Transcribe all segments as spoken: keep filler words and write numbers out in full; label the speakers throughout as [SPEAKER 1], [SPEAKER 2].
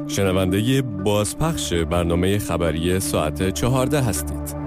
[SPEAKER 1] شنونده بازپخش برنامه خبری ساعت چهارده هستید.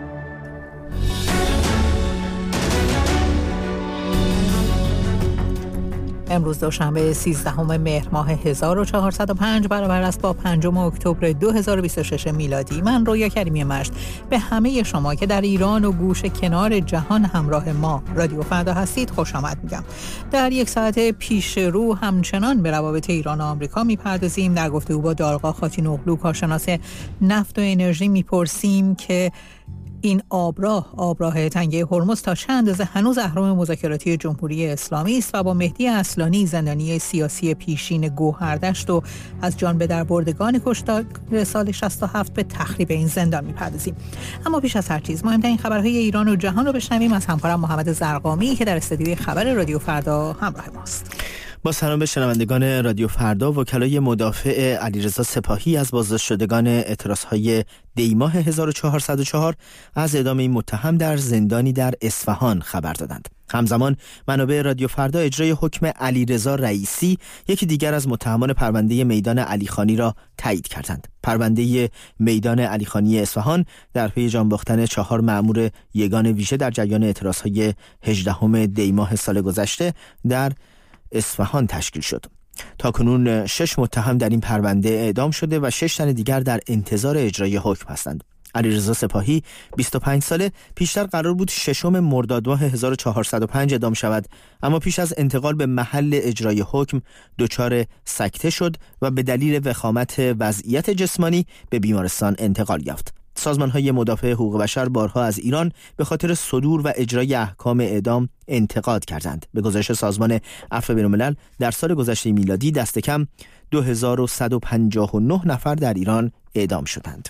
[SPEAKER 2] امروز دوشنبه سیزدهم مهر ماه هزار و چهارصد و پنج برابر است با پنجم اکتبر دو هزار و بیست و شش میلادی. من رویا کریمی مشت به همه شما که در ایران و گوشه کنار جهان همراه ما رادیو فردا هستید خوش آمد میگم. در یک ساعت پیش رو همچنان به روابط ایران و آمریکا میپردازیم. در گفتگو با دارقا خاتین‌اغلو کارشناس نفت و انرژی میپرسیم که این آبراه آبراه تنگه هرمز تا چه اندازه هنوز اهرم مذاکراتی جمهوری اسلامی است و با مهدی اصلانی زندانی سیاسی پیشین گوهردشت و از جان به در بردگان کشتار سال شصت و هفت به تخریب این زندان میپردازیم. اما پیش از هر چیز مهمترین خبرهای ایران و جهان رو بشنویم از همکارم محمد زرقامی که در استودیوی خبر رادیو فردا همراه ماست.
[SPEAKER 3] با سلام به شنوندگان رادیو فردا. وکلای مدافع علیرضا سپاهی از بازداشت شدگان اعتراضهای دی‌ماه هزار و چهارصد و چهار از اعدام این متهم در زندانی در اصفهان خبر دادند. همزمان منابع رادیو فردا اجرای حکم علیرضا رئیسی، یکی دیگر از متهمان پرونده میدان علیخانی را تایید کردند. پرونده میدان علیخانی اصفهان در پی جان باختن چهار مأمور یگان ویژه در جریان اعتراضهای هجدهم دی‌ماه سال گذشته در اصفهان تشکیل شد. تاکنون شش متهم در این پرونده اعدام شده و شش تن دیگر در انتظار اجرای حکم هستند. علیرضا سپاهی بیست و پنج ساله پیشتر قرار بود ششم مرداد ماه هزار و چهارصد و پنج اعدام شود، اما پیش از انتقال به محل اجرای حکم دچار سکته شد و به دلیل وخامت وضعیت جسمانی به بیمارستان انتقال یافت. سازمان‌های مدافع حقوق بشر بارها از ایران به خاطر صدور و اجرای احکام اعدام انتقاد کردند. به گزارش سازمان عفو بین‌الملل در سال گذشته میلادی دست کم دو هزار و صد و پنجاه و نه نفر در ایران اعدام شدند.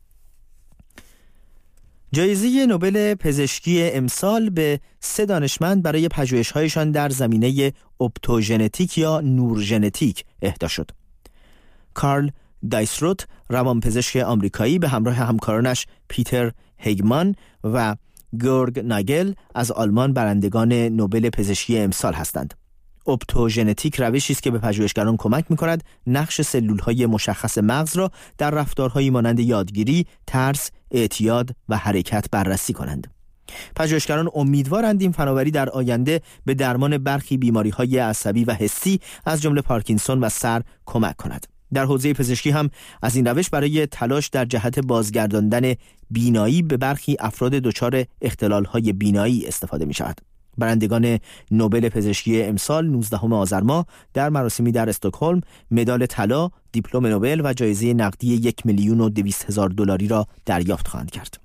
[SPEAKER 3] جایزه نوبل پزشکی امسال به سه دانشمند برای پژوهش‌هایشان در زمینه اپتوژنتیک یا نورژنتیک اهدا شد. کارل دایسروت روانپزشک آمریکایی به همراه همکارانش پیتر هگمان و گورگ ناگل از آلمان برندگان نوبل پزشکی امسال هستند. اپتوژنتیک روشی است که به پژوهشگران کمک می‌کند نقش سلول‌های مشخص مغز را در رفتارهایی مانند یادگیری، ترس، اعتیاد و حرکت بررسی کنند. پژوهشگران امیدوارند این فناوری در آینده به درمان برخی بیماری‌های عصبی و حسی از جمله پارکینسون و سر کمک کند. در حوزه پزشکی هم از این روش برای تلاش در جهت بازگرداندن بینایی به برخی افراد دچار اختلال‌های بینایی استفاده می‌شود. برندگان نوبل پزشکی امسال نوزدهم آذر ماه در مراسمی در استکهلم مدال طلا، دیپلم نوبل و جایزه نقدی یک میلیون و دویست هزار دلاری را دریافت خواهند کرد.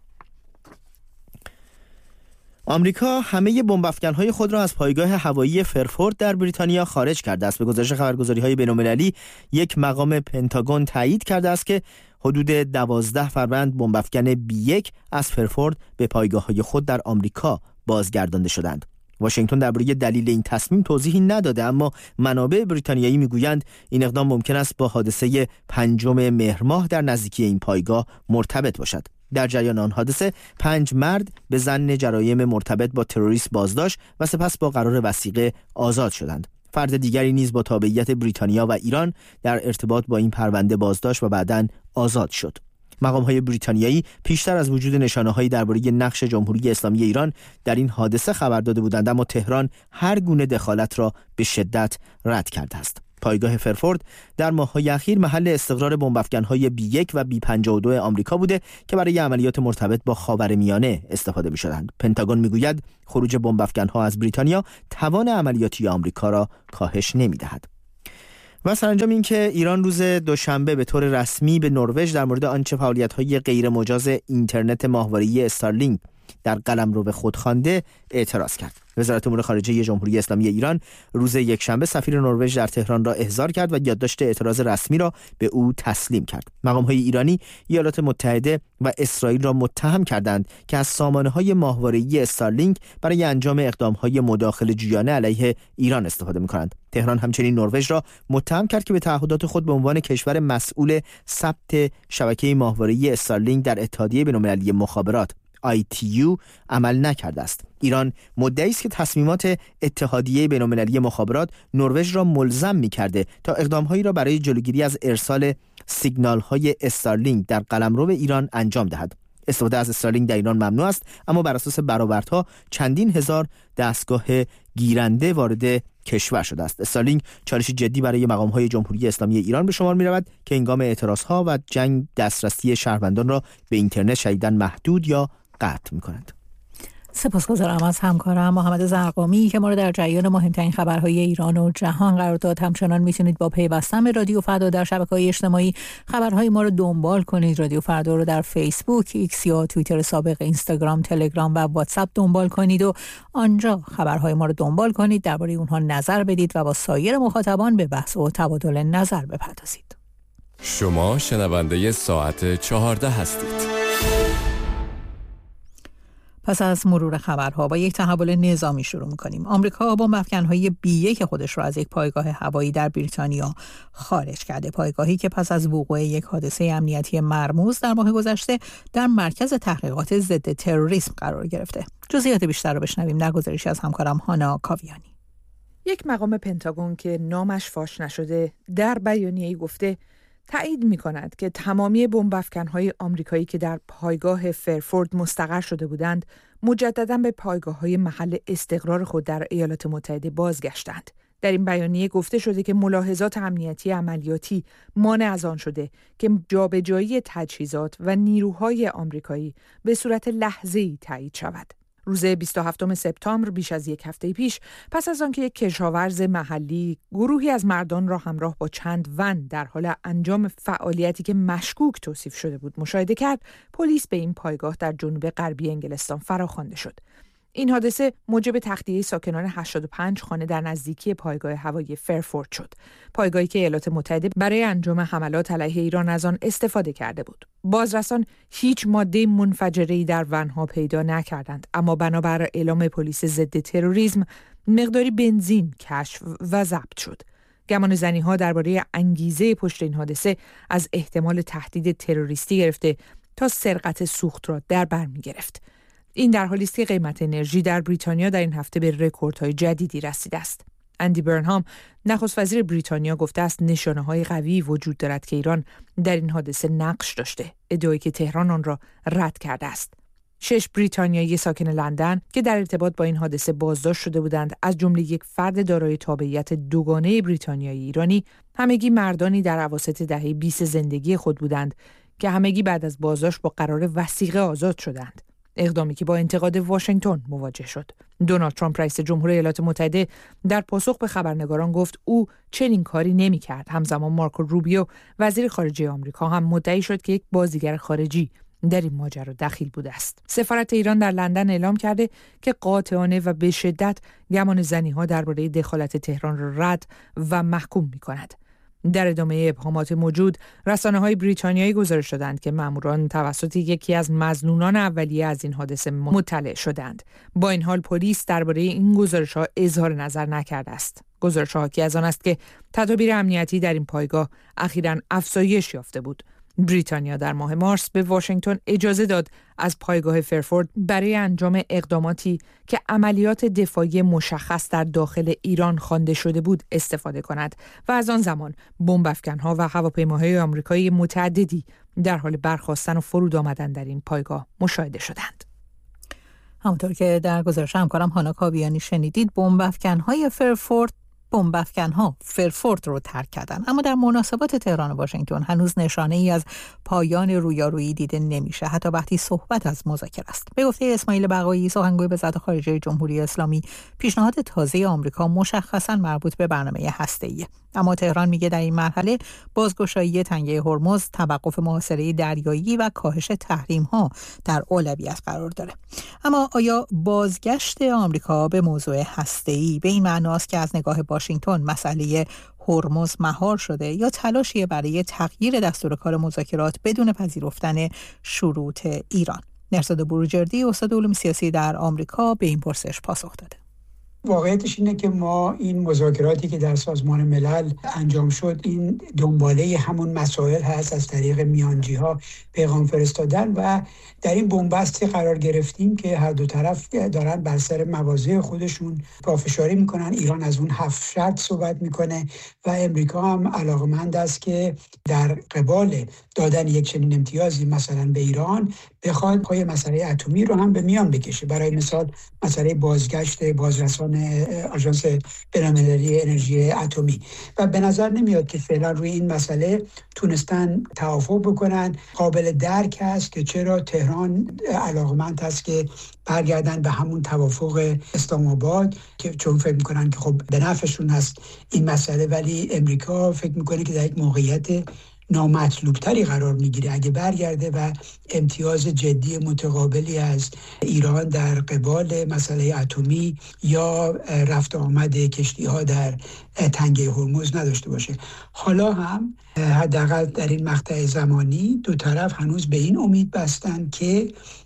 [SPEAKER 3] آمریکا همه بمب‌افکن‌های خود را از پایگاه هوایی فرفورد در بریتانیا خارج کرده است. به گزارش خبرگزاری‌های بین‌المللی یک مقام پنتاگون تایید کرده است که حدود دوازده فروند بمب‌افکن بی یک از فرفورد به پایگاه‌های خود در آمریکا بازگردانده شدند. واشنگتن درباره دلیل این تصمیم توضیحی نداده، اما منابع بریتانیایی میگویند این اقدام ممکن است با حادثه پنجم مهر ماه در نزدیکی این پایگاه مرتبط باشد. در جریان آن حادثه پنج مرد به ظن جرایم مرتبط با تروریسم بازداشت و سپس با قرار وثیقه آزاد شدند. فرد دیگری نیز با تابعیت بریتانیا و ایران در ارتباط با این پرونده بازداشت و بعداً آزاد شد. مقام‌های بریتانیایی پیشتر از وجود نشانه‌هایی درباره نقش جمهوری اسلامی ایران در این حادثه خبر داده بودند، اما تهران هر گونه دخالت را به شدت رد کرده است. پایگاه فرفورد در ماه‌های اخیر محل استقرار بمب‌افکن‌های بی یک و بی پنجاه و دو آمریکا بوده که برای عملیات مرتبط با خاورمیانه استفاده می‌شدند. پنتاگون می‌گوید خروج بمب‌افکن‌ها از بریتانیا توان عملیاتی آمریکا را کاهش نمی‌دهد. و سرانجام این که ایران روز دوشنبه به طور رسمی به نروژ در مورد آنچه فعالیت‌های غیر مجاز اینترنت ماهواره‌ای استارلینک در قلمرو به خود خوانده اعتراض کرد. وزارت امور خارجه جمهوری اسلامی ایران روز یکشنبه سفیر نروژ در تهران را احضار کرد و یادداشت اعتراض رسمی را به او تسلیم کرد. مقام‌های ایرانی ایالات متحده و اسرائیل را متهم کردند که از سامانه‌های ماهواره‌ای استارلینک برای انجام اقدام‌های مداخله جویانه علیه ایران استفاده می‌کنند. تهران همچنین نروژ را متهم کرد که به تعهدات خود به عنوان کشور مسئول ثبت شبکه ماهواره‌ای استارلینک در اتحادیه بین‌المللی مخابرات آی تی یو عمل نکرده است. ایران مدعی است که تصمیمات اتحادیه بین‌المللی مخابرات نروژ را ملزم می‌کرده تا اقدام‌هایی را برای جلوگیری از ارسال سیگنال‌های استارلینک در قلمرو ایران انجام دهد. استفاده از استارلینک در ایران ممنوع است، اما بر اساس برآوردها چندین هزار دستگاه گیرنده وارد کشور شده است. استارلینک چالشی جدی برای مقام‌های جمهوری اسلامی ایران به شمار می‌رود که هنگام اعتراضها و جنگ دسترسی شهروندان را به اینترنت شدیداً محدود یا قطع می‌کند.
[SPEAKER 2] سپاسگزارم از همکارم محمد زرقامی که ما را در جریان مهمترین خبرهای ایران و جهان قرار داد. همچنان میتونید با پیوستن به رادیو فردا در شبکه‌های اجتماعی خبرهای ما رو دنبال کنید. رادیو فردا رو در فیسبوک، ایکس یا توییتر سابق، اینستاگرام، تلگرام و واتساپ دنبال کنید و آنجا خبرهای ما رو دنبال کنید، درباره اونها نظر بدید و با سایر مخاطبان به بحث و تبادل نظر بپردازید.
[SPEAKER 1] شما شنونده ساعت چهارده هستید.
[SPEAKER 2] پس از مرور خبرها با یک تحول نظامی شروع می‌کنیم. آمریکا با بمب‌افکن‌های بی یک خودش را از یک پایگاه هوایی در بریتانیا خارج کرده. پایگاهی که پس از وقوع یک حادثه امنیتی مرموز در ماه گذشته در مرکز تحقیقات ضد تروریسم قرار گرفته. جزئیات بیشتر را بشنویم در گزارشی از همکارم هانا کاویانی.
[SPEAKER 4] یک مقام پنتاگون که نامش فاش نشده در بیانیه‌ای گفته تایید می‌کند که تمامی بمب‌افکن‌های آمریکایی که در پایگاه فرفورد مستقر شده بودند مجدداً به پایگاه‌های محل استقرار خود در ایالات متحده بازگشتند. در این بیانیه گفته شده که ملاحظات امنیتی عملیاتی مانع از آن شده که جابجایی تجهیزات و نیروهای آمریکایی به صورت لحظه‌ای تایید شود. روز بیست و هفتم سپتامبر، بیش از یک هفته پیش، پس از آنکه یک کشاورز محلی گروهی از مردان را همراه با چند ون در حال انجام فعالیتی که مشکوک توصیف شده بود مشاهده کرد، پلیس به این پایگاه در جنوب غربی انگلستان فراخوانده شد. این حادثه موجب تخلیه ساکنان هشتاد و پنج خانه در نزدیکی پایگاه هوایی فرفورد شد. پایگاهی که ایالات متحده برای انجام حملات علیه ایران از آن استفاده کرده بود. بازرسان هیچ ماده منفجره‌ای در ونها پیدا نکردند، اما بنابر اعلام پلیس ضد تروریسم مقداری بنزین کشف و ضبط شد. گمانه‌زنی‌ها درباره انگیزه پشت این حادثه از احتمال تهدید تروریستی گرفته تا سرقت سوخت را در بر می‌گرفت. این در حالی است که قیمت انرژی در بریتانیا در این هفته به رکوردهای جدیدی رسیده است. اندی برنهام، نخست وزیر بریتانیا، گفته است نشانه‌های قوی وجود دارد که ایران در این حادثه نقش داشته، ادعایی که تهران آن را رد کرده است. شش بریتانیایی ساکن لندن که در ارتباط با این حادثه بازداشت شده بودند، از جمله یک فرد دارای تابعیت دوگانه بریتانیایی ایرانی، همگی مردانی در اواسط دهه بیست زندگی خود بودند که همگی بعد از بازداشت با قرار وثیقه آزاد شدند. اقدامی که با انتقاد واشنگتن مواجه شد. دونالد ترامپ رئیس جمهور ایالات متحده در پاسخ به خبرنگاران گفت او چنین کاری نمی‌کرد. همزمان مارکو روبیو وزیر خارجه آمریکا هم مدعی شد که یک بازیگر خارجی در این ماجرا دخیل بوده است. سفارت ایران در لندن اعلام کرده که قاطعانه و به شدت گمانه‌زنی‌ها درباره دخالت تهران را رد و محکوم می‌کند. در ادامه ابهامات موجود، رسانه‌های بریتانیایی گزارش دادند که ماموران توسط یکی از مظنونان اولیه از این حادثه مطلع شدند. با این حال پلیس درباره این گزارش‌ها اظهار نظر نکرده است. گزارش حاکی از آن است که تدابیر امنیتی در این پایگاه اخیراً افزایش یافته بود. بریتانیا در ماه مارس به واشنگتن اجازه داد از پایگاه فرفورد برای انجام اقداماتی که عملیات دفاعی مشخص در داخل ایران خوانده شده بود استفاده کند و از آن زمان بمب‌افکن‌ها و هواپیماهای آمریکایی متعددی در حال برخاستن و فرود آمدن در این پایگاه مشاهده شدند.
[SPEAKER 2] همونطور که در گزارش همکارم هانا کاویانی شنیدید، بمب‌افکن‌های فرفورد بمب‌افکن‌ها فرفورد رو ترک کردن، اما در مناسبات تهران و واشنگتن هنوز نشانه ای از پایان رویارویی دیده نمیشه، حتی وقتی صحبت از مذاکره است. به گفته اسماعیل بقایی، سخنگوی وزارت خارجه جمهوری اسلامی، پیشنهاد تازه آمریکا مشخصاً مربوط به برنامه هسته‌ایه، اما تهران میگه در این مرحله بازگشایی تنگه هرمز، توقف محاصره دریایی و کاهش تحریم‌ها در اولویت قرار داره. اما آیا بازگشت آمریکا به موضوع هسته‌ای به این معناست که از نگاه واشنگتن مسئله هرمز مهار شده یا تلاشی برای تغییر دستور کار مذاکرات بدون پذیرفتن شروط ایران؟ نرسد بروجردی، استاد علوم سیاسی در آمریکا، به این پرسش پاسخ داده.
[SPEAKER 5] واقعیتش اینه که ما این مذاکراتی که در سازمان ملل انجام شد این دنباله همون مسائل هست، از طریق میانجی ها پیغام فرستادن و در این بنبستی قرار گرفتیم که هر دو طرف دارن بر سر مواضع خودشون پافشاری میکنن. ایران از اون هفت شرط صحبت میکنه و امریکا هم علاقمند است که در قبال دادن یک چنین امتیازی مثلا به ایران بخواد پای مسئله اتمی رو هم به میان بکشه. برای مثال مسئله بازگشت بازرسان آژانس بین‌المللی انرژی اتمی و به نظر نمیاد که فعلا روی این مسئله تونستن توافق بکنن. قابل درک است که چرا تهران علاقمند است که برگردن به همون توافق اسلام آباد که چون فکر میکنن که خب به نفعشون هست این مسئله، ولی امریکا فکر میکنه که در یک موقعیت نامطلوبتری قرار میگیره اگه برگرده و امتیاز جدی متقابلی از ایران در قبال مسئله اتمی یا رفت آمد کشتی ها در تنگه هرمز نداشته باشه. حالا هم حداقل در این مقطع زمانی دو طرف هنوز به این امید بستن که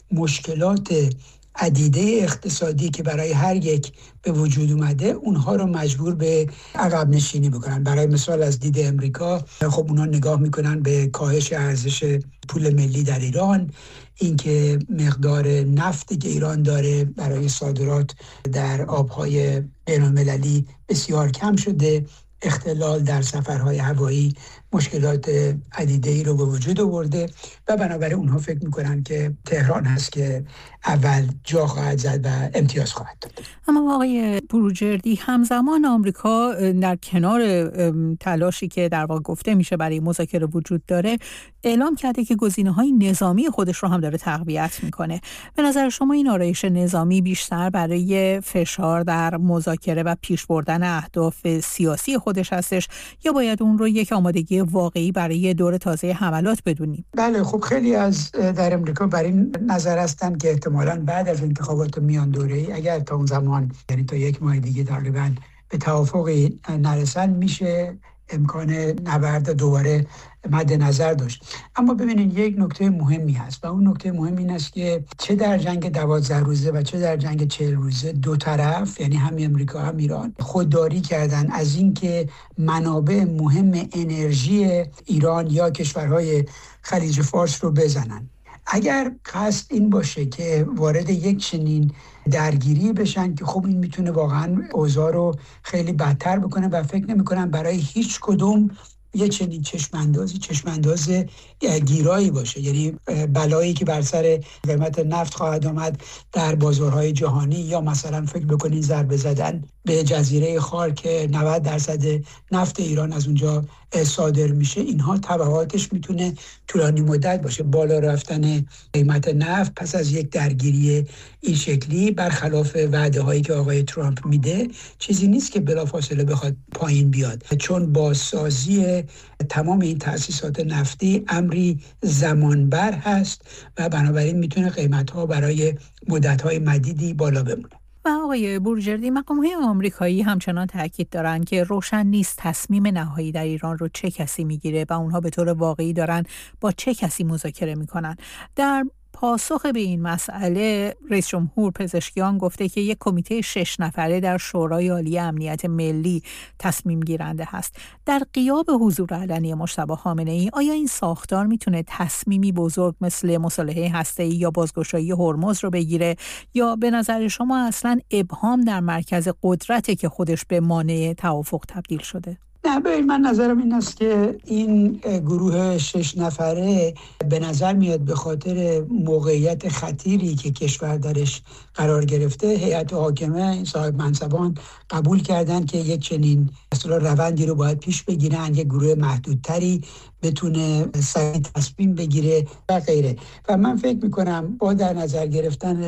[SPEAKER 5] مشکلات عدیده اقتصادی که برای هر یک به وجود اومده اونها رو مجبور به عقب نشینی بکنن. برای مثال از دید امریکا خب اونها نگاه میکنن به کاهش ارزش پول ملی در ایران، اینکه مقدار نفتی که ایران داره برای صادرات در آبهای بین‌المللی بسیار کم شده، اختلال در سفرهای هوایی مشکلات عدیده‌ای رو به وجود آورده و بنابراین اونها فکر میکنن که تهران هست که اول جا خواهد زد و امتیاز خواهد داد.
[SPEAKER 2] اما آقای بروجردی، همزمان آمریکا در کنار تلاشی که در واقع گفته میشه برای مذاکره وجود داره، اعلام کرده که گزینه‌های نظامی خودش رو هم داره تقویت میکنه. به نظر شما این آرایش نظامی بیشتر برای فشار در مذاکره و پیش بردن اهداف سیاسی خودش هستش یا باید اون رو یک آمادگی واقعی برای دور تازه حملات بدونیم؟
[SPEAKER 5] بله، خب خیلی از در امریکا بر این نظر هستند که احتمالاً بعد از انتخابات میان دوره‌ای اگر تا اون زمان، یعنی تا یک ماه دیگه تقریباً، به توافقی نرسن میشه امکان نبرد دوباره مد نظر داشت. اما ببینید یک نکته مهمی هست و اون نکته مهم این است که چه در جنگ دوازده روزه و چه در جنگ چهل روزه دو طرف، یعنی هم امریکا هم ایران، خودداری کردن از اینکه منابع مهم انرژی ایران یا کشورهای خلیج فارس رو بزنن. اگر قصد این باشه که وارد یک چنین درگیری بشن که خب این میتونه واقعا اوضاع رو خیلی بدتر بکنه و فکر نمی‌کنم برای هیچ کدوم یه چنین چشماندازی چشمانداز گیرایی باشه، یعنی بلایی که بر سر قیمت نفت خواهد آمد در بازارهای جهانی، یا مثلا فکر بکنین ضربه زدن به جزیره خار که نود درصد نفت ایران از اونجا صادر میشه. اینها تبعاتش میتونه طولانی مدت باشه. بالا رفتن قیمت نفت پس از یک درگیری این شکلی برخلاف وعده هایی که آقای ترامپ میده چیزی نیست که بلافاصله بخواد پایین بیاد، چون بازسازی تمام این تأسیسات نفتی امری زمانبر هست و بنابراین میتونه قیمت ها برای مدت های مدیدی بالا بمونه.
[SPEAKER 2] و آقای بروجردی، مقام‌های آمریکایی همچنان تاکید دارن که روشن نیست تصمیم نهایی در ایران رو چه کسی میگیره و اونها به طور واقعی دارن با چه کسی مذاکره میکنن. در پاسخ به این مسئله رئیس جمهور پزشکیان گفته که یک کمیته شش نفره در شورای عالی امنیت ملی تصمیم گیرنده هست. در غیاب حضور علنی مجتبی خامنه‌ای، آیا این ساختار میتونه تصمیمی بزرگ مثل مصالحه هسته‌ای یا بازگشایی هرمز رو بگیره، یا به نظر شما اصلا ابهام در مرکز قدرته که خودش به مانع توافق تبدیل شده؟
[SPEAKER 5] نه، ببین، من نظرم این است که این گروه شش نفره به نظر میاد به خاطر موقعیت خطیری که کشور درش قرار گرفته، هیئت حاکمه، صاحب منصبان قبول کردن که یک چنین اصلا روندی رو باید پیش بگیرن، یک گروه محدودتری بتونه سریع تصمیم بگیره و غیره. و من فکر میکنم با در نظر گرفتن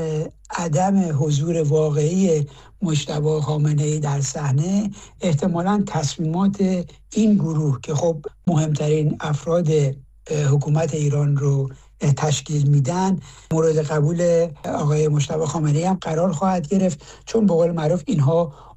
[SPEAKER 5] عدم حضور واقعی مجتبی خامنه‌ای در صحنه، احتمالاً تصمیمات این گروه که خب مهمترین افراد حکومت ایران رو تشکیل میدن مورد قبول آقای مجتبی خامنه‌ای هم قرار خواهد گرفت، چون به قول معروف اینها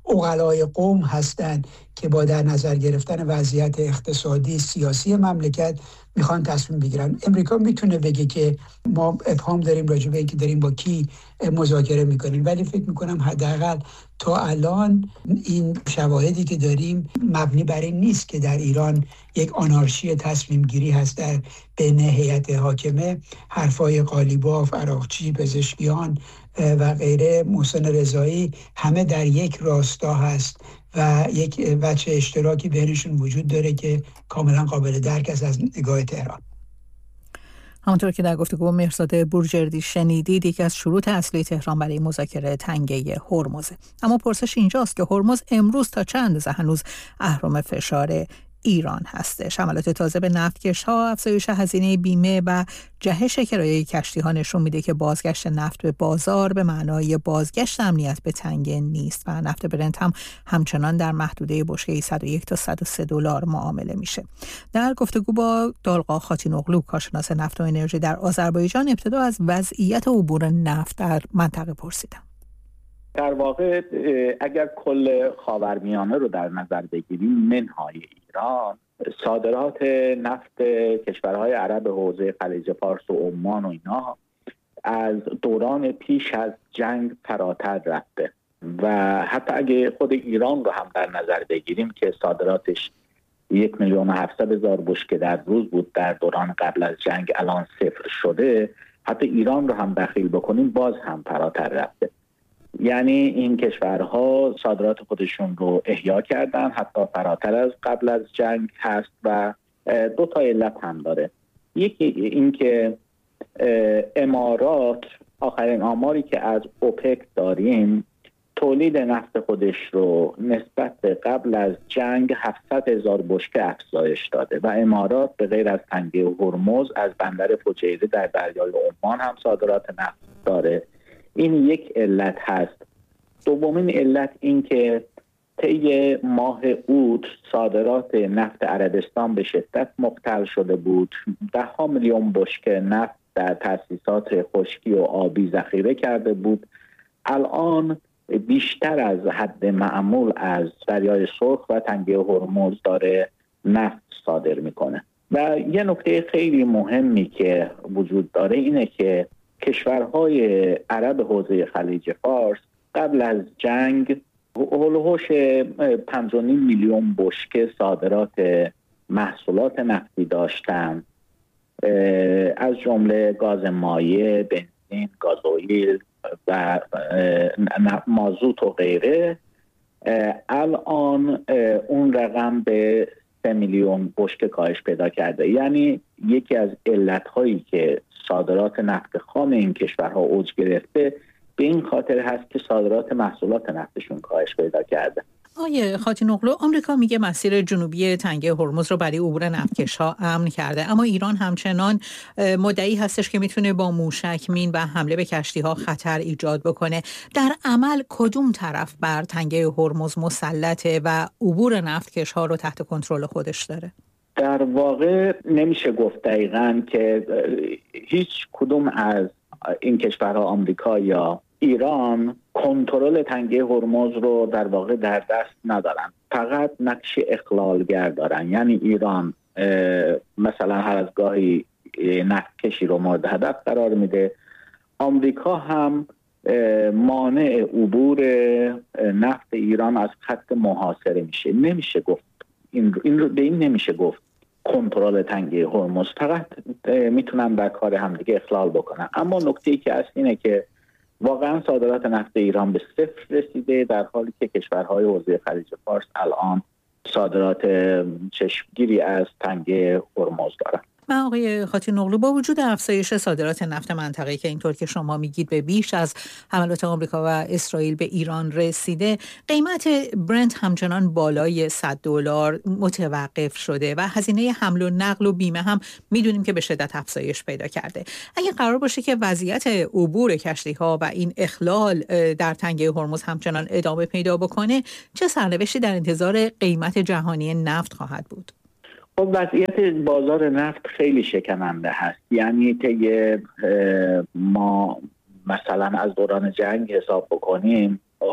[SPEAKER 5] عقلای قوم هستند که با در نظر گرفتن وضعیت اقتصادی سیاسی مملکت میخوان تصمیم بگیرن. امریکا میتونه بگه که ما ابهام داریم راجع به اینکه داریم با کی مذاکره میکنیم، ولی فکر میکنم حداقل تا الان این شواهدی که داریم مبنی بر این نیست که در ایران یک آنارشی تصمیم گیری هست در بین هیئت حاکمه. حرفای قالیباف، عراقچی، پزشکیان و غیره، محسن رضایی، همه در یک راستا هست و یک وجه اشتراکی بینشون وجود داره که کاملا قابل درک است از نگاه تهران.
[SPEAKER 2] همونطور که در گفتگو مهرزاد بورجردی شنیدید، یکی از شروط اصلی تهران برای مذاکره تنگه هرمزه. اما پرسش اینجاست که هرمز امروز تا چند اندازه هنوز اهرم فشار ایران هستش. حملات تازه به نفتکش‌ها، افزایش هزینه بیمه و جهش کرایه کشتی‌ها نشون میده که بازگشت نفت به بازار به معنای بازگشت امنیت به تنگه نیست و نفت برنت هم همچنان در محدوده بشکه‌ای صد و یک تا صد و سه دلار معامله میشه. در گفتگو با دالقا خاتینوغلو، کارشناس نفت و انرژی در آذربایجان، ابتدا از وضعیت عبور نفت در منطقه پرسیدم.
[SPEAKER 6] در واقع اگر کل خاورمیانه رو در نظر بگیریم، منهای ایران، صادرات نفت کشورهای عرب حوزه خلیج فارس و عمان و اینا از دوران پیش از جنگ فراتر رفته و حتی اگه خود ایران رو هم در نظر بگیریم که صادراتش یک میلیون و هفتصد هزار بشکه در روز بود در دوران قبل از جنگ، الان صفر شده. حتی ایران رو هم دخیل بکنیم باز هم فراتر رفته. یعنی این کشورها صادرات خودشون رو احیا کردن، حتی فراتر از قبل از جنگ هست و دو تا علت هم داره. یکی این که امارات، آخرین آماری که از اوپک داریم، تولید نفت خودش رو نسبت به قبل از جنگ هفتصد هزار بشکه افزایش داده و امارات به غیر از تنگه هرمز از بندر فجیره در دریای عمان هم صادرات نفت داره. این یک علت هست. دومین علت این که طی ماه اوت صادرات نفت عربستان به شدت مختل شده بود. ده ها میلیون بشکه نفت در تأسیسات خشکی و آبی ذخیره کرده بود. الان بیشتر از حد معمول از دریای سرخ و تنگه هرمز داره نفت صادر میکنه. و یه نکته خیلی مهمی که وجود داره اینه که کشورهای عرب حوزه خلیج فارس قبل از جنگ هولوش پنج و نیم میلیون بشکه صادرات محصولات نفتی داشتن، از جمله گاز مایع، بنزین، گازوئیل و مازوت و غیره. الان اون رقم به سه میلیون بشکه کاهش پیدا کرده. یعنی یکی از علت‌هایی که صادرات نفت خام این کشورها اوج گرفته به این خاطر هست که صادرات محصولات نفتشون کاهش پیدا کرده.
[SPEAKER 2] آیه خاتینوغلو، آمریکا میگه مسیر جنوبی تنگه هرمز رو برای عبور نفتکش‌ها امن کرده، اما ایران همچنان مدعی هستش که میتونه با موشک مین و حمله به کشتی‌ها خطر ایجاد بکنه. در عمل کدوم طرف بر تنگه هرمز مسلطه و عبور نفتکش‌ها رو تحت کنترل خودش داره؟
[SPEAKER 6] در واقع نمیشه گفت دقیقاً که هیچ کدوم از این کشورها، آمریکا یا ایران، کنترل تنگه هرمز رو در واقع در دست ندارن، فقط نقش اخلالگر دارن. یعنی ایران مثلا هر از گاهی نفت کشی رو مورد هدف قرار میده، آمریکا هم مانع عبور نفت ایران از خط محاصره میشه. نمیشه گفت این رو, این رو به این نمیشه گفت کنترل تنگه هرمز، فقط میتونن در کار همدیگه اخلال بکنن. اما نکته‌ای که هست اینه که واقعا صادرات نفت ایران به صفر رسیده، در حالی که کشورهای حوزه خلیج فارس الان صادرات چشمگیری از تنگه هرمز دارن.
[SPEAKER 2] و آقای خاتینوغلو، با وجود افزایش صادرات نفت منطقه‌ای که اینطور که شما میگید به بیش از حملات آمریکا و اسرائیل به ایران رسیده، قیمت برنت همچنان بالای صد دلار متوقف شده و هزینه حمل و نقل و بیمه هم میدونیم که به شدت افزایش پیدا کرده. اگه قرار باشه که وضعیت عبور کشتی‌ها و این اخلال در تنگه هرمز همچنان ادامه پیدا بکنه، چه سرنوشتی در انتظار قیمت جهانی نفت خواهد بود؟
[SPEAKER 6] خب وضعیت بازار نفت خیلی شکننده هست. یعنی طی ما مثلا از دوران جنگ حساب بکنیم،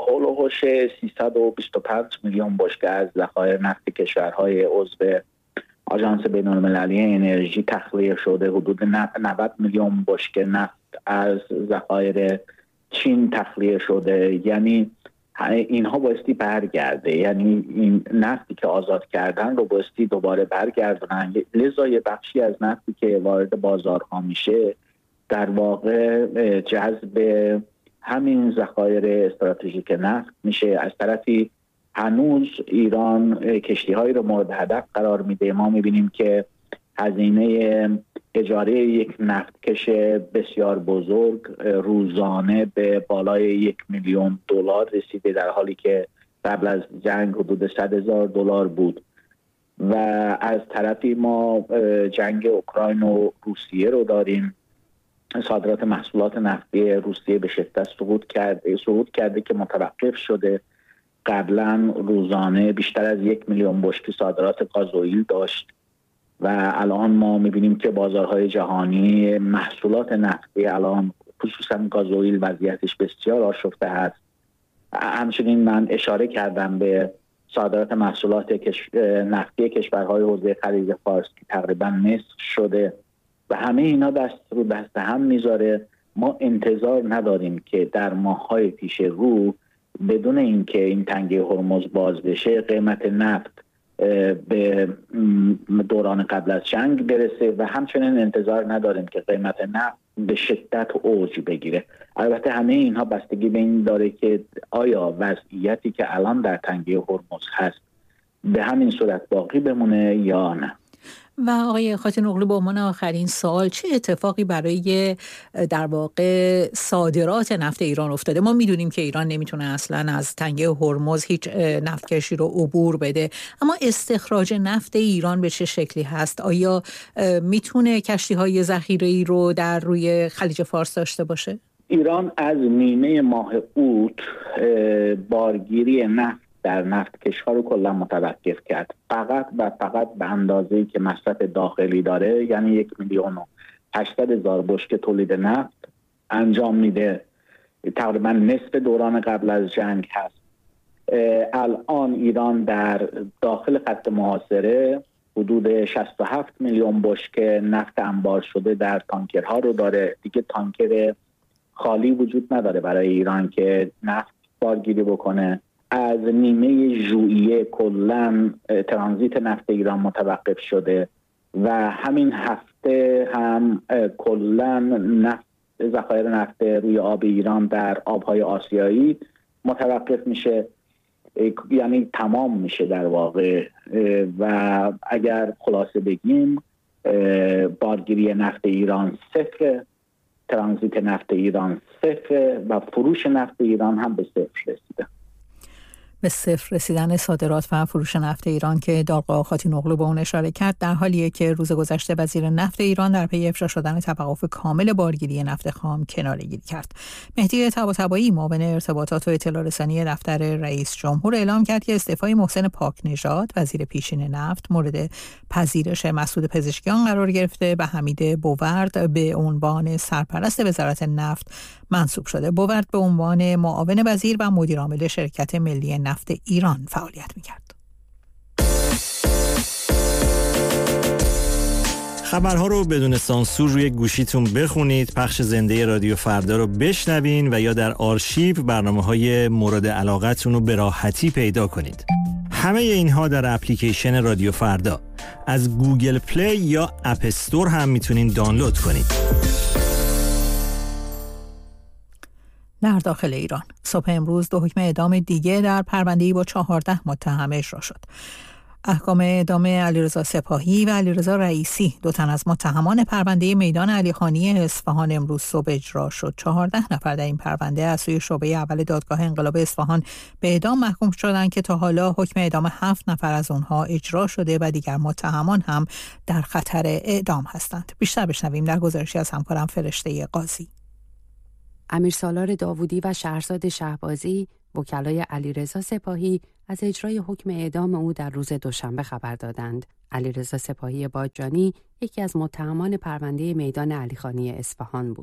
[SPEAKER 6] هول و حوش سیصد و بیست و پنج میلیون بشکه از ذخایر نفت کشورهای عضو آژانس بین‌المللی انرژی تخلیه شده. حدود نود میلیون بشکه نفت از ذخایر چین تخلیه شده. یعنی اینها بایستی برگرده، یعنی این نفتی که آزاد کردن رو بایستی دوباره برگردونن. لذا یه بخشی از نفتی که وارد بازارها میشه در واقع جذب همین ذخایر استراتژیک نفت میشه. از طرفی هنوز ایران کشتی‌هایی رو مورد هدف قرار میده. ما میبینیم که هزینه اجاره یک نفتکش بسیار بزرگ روزانه به بالای یک میلیون دلار رسیده، در حالی که قبل از جنگ حدود صد هزار دلار بود. و از طرفی ما جنگ اوکراین و روسیه رو داریم. صادرات محصولات نفتی روسیه به شدت سقوط کرده سقوط کرده که متوقف شده. قبلا روزانه بیشتر از یک میلیون بشکه صادرات گازوئیل داشت و الان ما میبینیم که بازارهای جهانی محصولات نفتی الان خصوصا گازوئیل وضعیتش بسیار آشفته هست. همچنین من اشاره کردم به صادرات محصولات نفتی کشورهای حوزه خلیج فارس که تقریبا نصف شده و همه اینا دست رو دست هم میذاره. ما انتظار نداریم که در ماه‌های پیش رو بدون اینکه این تنگه هرمز باز بشه قیمت نفت به دوران قبل از جنگ برسه و همچنین انتظار نداریم که قیمت نفت به شدت اوج بگیره. البته همه اینها بستگی به این داره که آیا وضعیتی که الان در تنگه هرمز هست به همین صورت باقی بمونه یا نه.
[SPEAKER 2] و آقای خاتون اغلو، با عنوان آخرین سوال، چه اتفاقی برای در واقع صادرات نفت ایران افتاده؟ ما میدونیم که ایران نمیتونه اصلا از تنگه هرمز هیچ نفتکشی رو عبور بده، اما استخراج نفت ایران به چه شکلی هست؟ آیا میتونه کشتی‌های ذخیره‌ای رو در روی خلیج فارس داشته باشه؟
[SPEAKER 6] ایران از نیمه ماه اوت بارگیری نفت در نفتکش ها رو کلا متوقف کرد، فقط و فقط به اندازه‌ای که مصرف داخلی داره، یعنی یک میلیون و هشتصد هزار بشکه تولید نفت انجام میده. تقریبا نصف دوران قبل از جنگ هست. الان ایران در داخل خط محاصره حدود شصت و هفت میلیون بشکه نفت انبار شده در تانکرها رو داره. دیگه تانکر خالی وجود نداره برای ایران که نفت بارگیری بکنه. از نیمه ژوئیه کلا ترانزیت نفت ایران متوقف شده و همین هفته هم کلا نفت ذخایر نفت روی آب ایران در آبهای آسیایی متوقف میشه، یعنی تمام میشه در واقع. و اگر خلاصه بگیم بارگیری نفت ایران صفر، ترانزیت نفت ایران صفر و فروش نفت ایران هم به صفر رسیده.
[SPEAKER 2] به صفر رسیدن صادرات و فروش نفت ایران که دارقا خاتون اغلو به اون اشاره کرد در حالیه که روز گذشته وزیر نفت ایران در پی افشا شدن توقف کامل بارگیری نفت خام کناره‌گیری کرد. مهدی طباطبایی معاون ارتباطات و اطلاع رسانی دفتر رئیس جمهور اعلام کرد که استعفای محسن پاکنژاد وزیر پیشین نفت مورد پذیرش مسعود پزشکیان قرار گرفته و حمید بوورد به عنوان سرپرست وزارت نفت منصوب شده. بوورد به عنوان معاون وزیر و مدیر عامل شرکت ملی نفت ایران فعالیت می‌کرد.
[SPEAKER 7] خبرها رو بدون سانسور روی گوشیتون بخونید، پخش زنده رادیو فردا رو بشنوین و یا در آرشیو برنامه‌های مورد علاقتون رو به راحتی پیدا کنید. همه اینها در اپلیکیشن رادیو فردا از گوگل پلی یا اپ استور هم میتونین دانلود کنید.
[SPEAKER 2] در داخل ایران صبح امروز دو حکم اعدام دیگه در پرونده‌ای با چهارده متهم اجرا شد. احکام اعدام علیرضا سپاهی و علیرضا رئیسی، دو تن از متهمان پرونده میدان علیخانی اصفهان، امروز صبح اجرا شد. چهارده نفر در این پرونده از سوی شعبه اول دادگاه انقلاب اصفهان به اعدام محکوم شدند که تا حالا حکم اعدام هفت نفر از اونها اجرا شده و دیگر متهمان هم در خطر اعدام هستند. بیشتر بشنویم در گزارشی از همکارم فرشته قاضی.
[SPEAKER 8] امیرسالار داوودی و شهرزاد شهبازی، وکلای علیرضا سپاهی، از اجرای حکم اعدام او در روز دوشنبه خبر دادند. علیرضا سپاهی بادجانی یکی از متهمان پرونده میدان علیخانی اصفهان بود.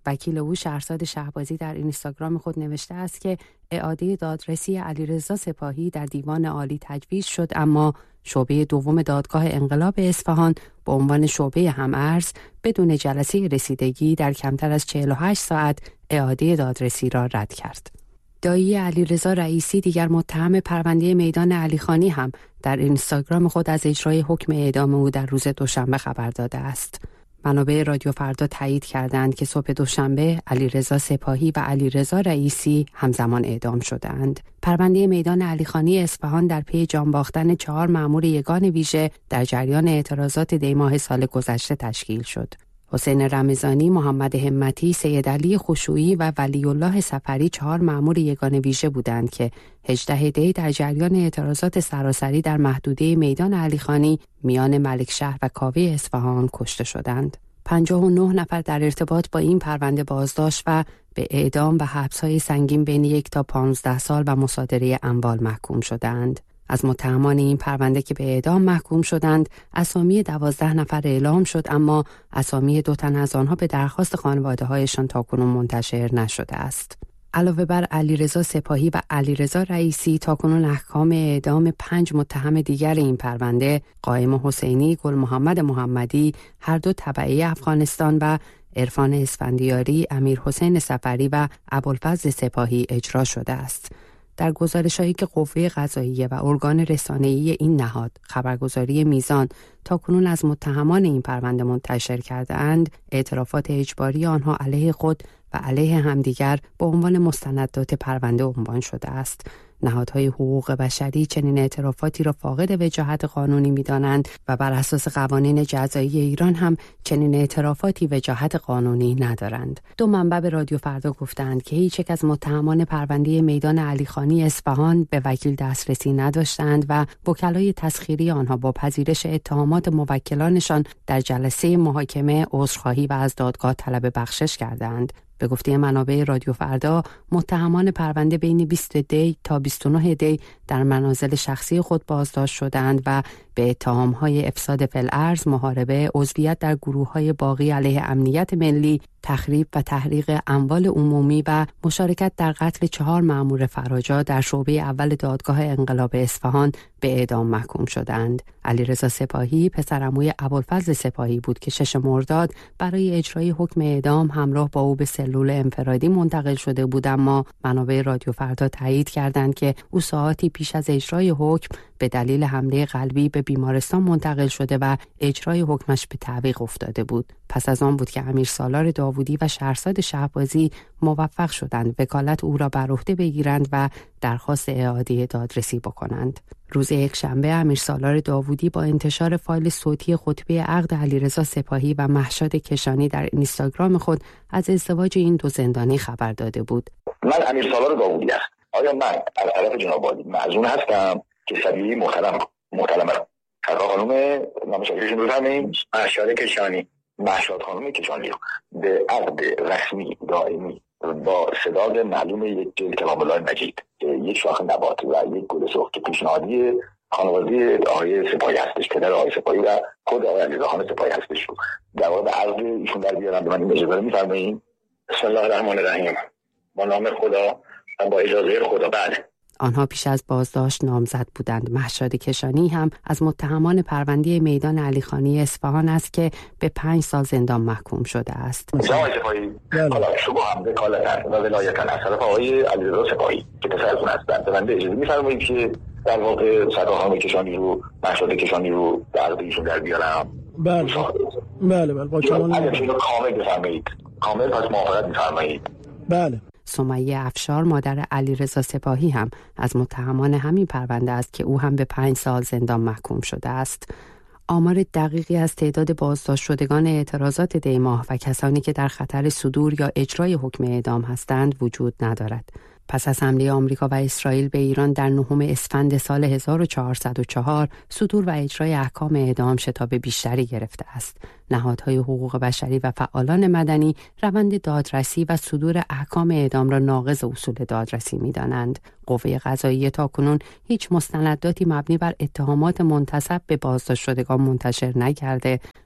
[SPEAKER 8] وکیل او شهرزاد شهبازی در اینستاگرام خود نوشته است که اعاده دادرسی علیرضا سپاهی در دیوان عالی تجویز شد، اما شعبه دوم دادگاه انقلاب اصفهان به عنوان شعبه هم‌ارز بدون جلسه رسیدگی در کمتر از چهل و هشت ساعت اعاده دادرسی را رد کرد. دایی علیرضا رئیسی، دیگر متهم پرونده میدان علیخانی، هم در اینستاگرام خود از اجرای حکم اعدام او در روز دوشنبه خبر داده است. منابع رادیو فردا تایید کردند که صبح دوشنبه علیرضا سپاهی و علیرضا رئیسی همزمان اعدام شدند. پرونده میدان علیخانی اصفهان در پی جان باختن چهار مأمور یگان ویژه در جریان اعتراضات دی ماه سال گذشته تشکیل شد. حسین رمضانی، محمد همتی، سید علی خشوعی و ولی الله سفری چهار مأمور یگان ویژه بودند که هجدهم دی در جریان اعتراضات سراسری در محدوده میدان علیخانی میان ملکشهر و کاوه اصفهان کشته شدند. پنجاه و نه نفر در ارتباط با این پرونده بازداشت و به اعدام و حبس‌های سنگین بین یک تا پانزده سال و مصادره اموال محکوم شدند. از متهمان این پرونده که به اعدام محکوم شدند، اسامی دوازده نفر اعلام شد، اما اسامی دو تن از آنها به درخواست خانواده‌هایشان تاکنون منتشر نشده است. علاوه بر علیرضا سپاهی و علیرضا رئیسی، تاکنون احکام اعدام پنج متهم دیگر این پرونده، قائم حسینی، گل محمد محمدی، هر دو تبعه افغانستان، و عرفان اسفندیاری، امیر حسین سفری و ابوالفضل سپاهی اجرا شده است. در گزارش‌هایی که قوه قضاییه و ارگان رسانه‌ای این نهاد، خبرگزاری میزان، تاکنون از متهمان این پرونده منتشر کرده‌اند، اعترافات اجباری آنها علیه خود و علیه همدیگر به عنوان مستندات پرونده عنوان شده است. نهادهای حقوق بشری چنین اعترافاتی را فاقد وجاهت قانونی می‌دانند و بر اساس قوانین جزایی ایران هم چنین اعترافاتی وجاهت قانونی ندارند. دو منبع به رادیو فردا گفتند که هیچ یک از متهمان پرونده میدان علیخانی اصفهان به وکیل دسترسی نداشتند و وکلای تسخیری آنها با پذیرش اتهامات موکلانشان در جلسه محاکمه عذرخواهی و از دادگاه طلب بخشش کردند. به گفته منابع رادیو فردا، متهمان پرونده بین بیست دی تا بیست و نه دی در منازل شخصی خود بازداشت شدند و به اتهام‌های افساد فی‌الارض، محاربه، عضویت در گروه‌های باغی علیه امنیت ملی، تخریب و تحریق اموال عمومی و مشارکت در قتل چهار مأمور فراجا در شعبه اول دادگاه انقلاب اصفهان به اعدام محکوم شدند. علیرضا سپاهی پسرعموی ابوالفضل سپاهی بود که شش مرداد برای اجرای حکم اعدام همراه با او به سلول انفرادی منتقل شده بود، اما منابع رادیو فردا تایید کردند که او ساعاتی پیش از اجرای حکم به دلیل حمله قلبی به بیمارستان منتقل شده و اجرای حکمش به تعویق افتاده بود. پس از آن بود که امیر سالار داوودی و شهرزاد شهبازی موفق شدند وکالت او را بر عهده بگیرند و درخواست اعاده دادرسی بکنند. روز یکشنبه امیر سالار داوودی با انتشار فایل صوتی خطبه عقد علیرضا سپاهی و مهشاد کشانی در اینستاگرام خود از ازدواج این دو زندانی خبر داده بود.
[SPEAKER 9] من امیر سالار داوودی هستم. آیا من از طرف جناب عالی معزون هستم که سبیلی محترم محترم خدا خانم نامشاگردشون رو بفرماییم مهشاد کشانی مهشاد خانم کشانی رو به عقد رسمی دائمی با صداد معلوم یک جلد کلام الله مجید، یک شاخ نبات و یک گل سرخ که پیشنهادی خانواده آقای سپاهی هستش، پدر آقای سپاهی و خود آقای علیرضا خان سپاهی هستش رو در واقع به عقد ایشون در بیارم. به من این اجازه می‌فرمایید؟ بسم الله الرحمن الرحیم. با نام خدا و با اجازه خدا. بعد
[SPEAKER 8] آنها پیش از بازداشت نامزد بودند. مهشاد کشانی هم از متهمان پرونده میدان علیخانی اصفهان است که به پنج سال زندان محکوم شده است.
[SPEAKER 9] جناب سپاهی، حالا شما هم وکالت و ولایت از طرف آقای علیرضا سپاهی که پسرتون هستند، به من اجازه می‌فرمایید که در واقع صدا خانم کشانی رو مهشاد کشانی رو به عقد ایشون در بیارم؟
[SPEAKER 10] بله بله بله با کامل
[SPEAKER 9] اگه کامل بفرمایید. کامل پس موافقت می‌فرمایید؟
[SPEAKER 10] بله.
[SPEAKER 8] سمیه افشار مادر علیرضا سپاهی هم از متهمان همین پرونده است که او هم به پنج سال زندان محکوم شده است. آمار دقیقی از تعداد بازداشت شدگان اعتراضات دی ماه و کسانی که در خطر صدور یا اجرای حکم اعدام هستند وجود ندارد. پس از حمله آمریکا و اسرائیل به ایران در نهم اسفند سال هزار و چهارصد و چهار، صدور و اجرای احکام اعدام شتاب بیشتری گرفته است. نهادهای حقوق بشری و فعالان مدنی روند دادرسی و صدور احکام اعدام را ناقض اصول دادرسی می‌دانند. قوه قضاییه تاکنون هیچ مستنداتی مبنی بر اتهامات منتسب به بازداشت شدگان منتشر نکرده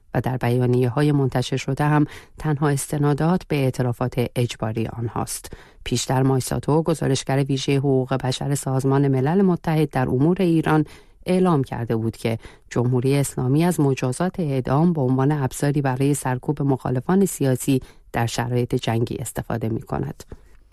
[SPEAKER 8] و در بیانیه‌های منتشر شده هم تنها استنادات به اعترافات اجباری آنهاست. پیشتر مایساتو، گزارشگر ویژه حقوق بشر سازمان ملل متحد در امور ایران، اعلام کرده بود که جمهوری اسلامی از مجازات اعدام به عنوان ابزاری برای سرکوب مخالفان سیاسی در شرایط جنگی استفاده می‌کند.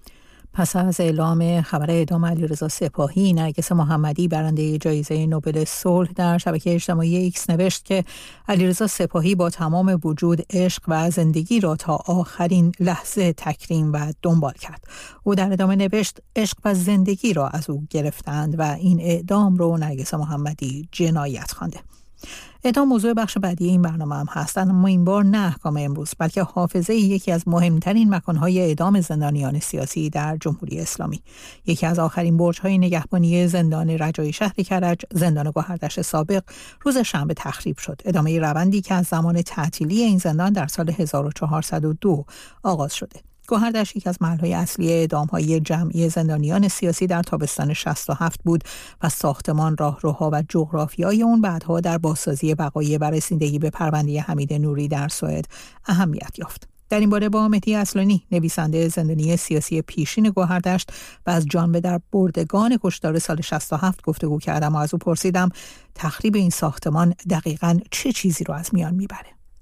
[SPEAKER 2] پس از اعلام خبر اعدام علیرضا سپاهی، نرگس محمدی برنده جایزه نوبل صلح در شبکه اجتماعی ایکس نوشت که علیرضا سپاهی با تمام وجود عشق و زندگی را تا آخرین لحظه تکریم و دنبال کرد. او در ادامه نوشت عشق و زندگی را از او گرفتند و این اعدام رو نرگس محمدی جنایت خوانده. اعدام موضوع بخش بعدی این برنامه هم هست، اما این بار نه احکام امروز، بلکه حافظه یکی از مهمترین مکانهای اعدام زندانیان سیاسی در جمهوری اسلامی. یکی از آخرین برج‌های نگهبانی زندان رجایی شهر کرج، زندان گوهردشت سابق، روز شنبه تخریب شد. ادامه روندی که از زمان تعطیلی این زندان در سال هزار و چهارصد و دو آغاز شده. گوهردشت یک از محل‌های اصلی اعدام‌های جمعی زندانیان سیاسی در تابستان شصت و هفت بود و ساختمان، راهروها و جغرافیای اون بعدها در بازسازی وقایع و رسیدگی به پرونده حمید نوری در سوئد اهمیت یافت. در این باره با مهدی اصلانی، نویسنده زندانی سیاسی پیشین گوهردشت و از جان به در بردگان کشتار سال شصت و هفت گفتگو کردم و از او پرسیدم تخریب این ساختمان دقیقاً چه چیزی رو از میان میبره.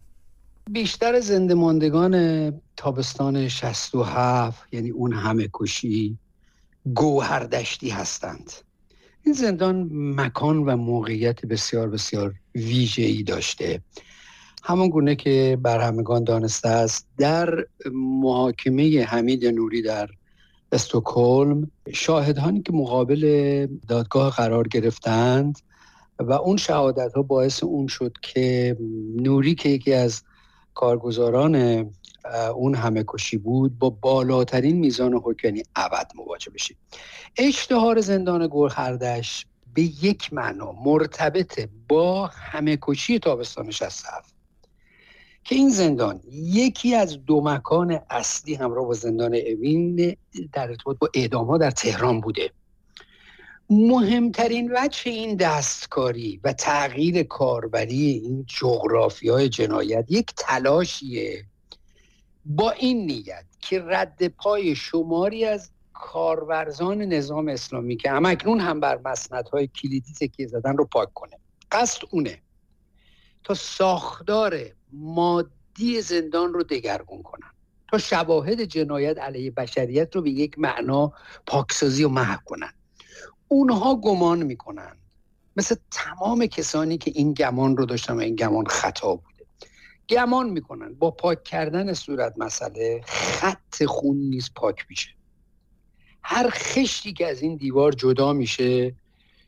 [SPEAKER 11] بیشتر زنده ماندگان تابستان شصت و هفت، یعنی اون همه کشی، گوهردشتی هستند. این زندان مکان و موقعیت بسیار بسیار ویژه‌ای داشته. همان گونه که بر همگان دانسته است، در محاکمه حمید نوری در استکهلم، شاهدانی که مقابل دادگاه قرار گرفتند و اون شهادت‌ها باعث اون شد که نوری که یکی از کارگزاران اون همه کشی بود، با بالاترین میزان حکم، یعنی ابد، مواجه بشه. اشتهار زندان گوهردشت به یک معنا مرتبط با همه کشی تابستان شصت و هفت که این زندان یکی از دو مکان اصلی همراه با زندان اوین در ارتباط با اعدام‌ها در تهران بوده. مهمترین وجه این دستکاری و تغییر کاربری این جغرافیای جنایت یک تلاشیه با این نیت که رد پای شماری از کارورزان نظام اسلامی که همکنون هم بر مسندهای کلیدی تکیه زدن رو پاک کنه. قصد اونه تا ساختار مادی زندان رو دگرگون کنن، تا شواهد جنایت علیه بشریت رو به یک معنا پاکسازی و محو کنن. اونها گمان میکنن، مثل تمام کسانی که این گمان رو داشتن و این گمان خطا بوده، گمان میکنن با پاک کردن صورت مسئله خط خون نیز پاک میشه. هر خشتی که از این دیوار جدا میشه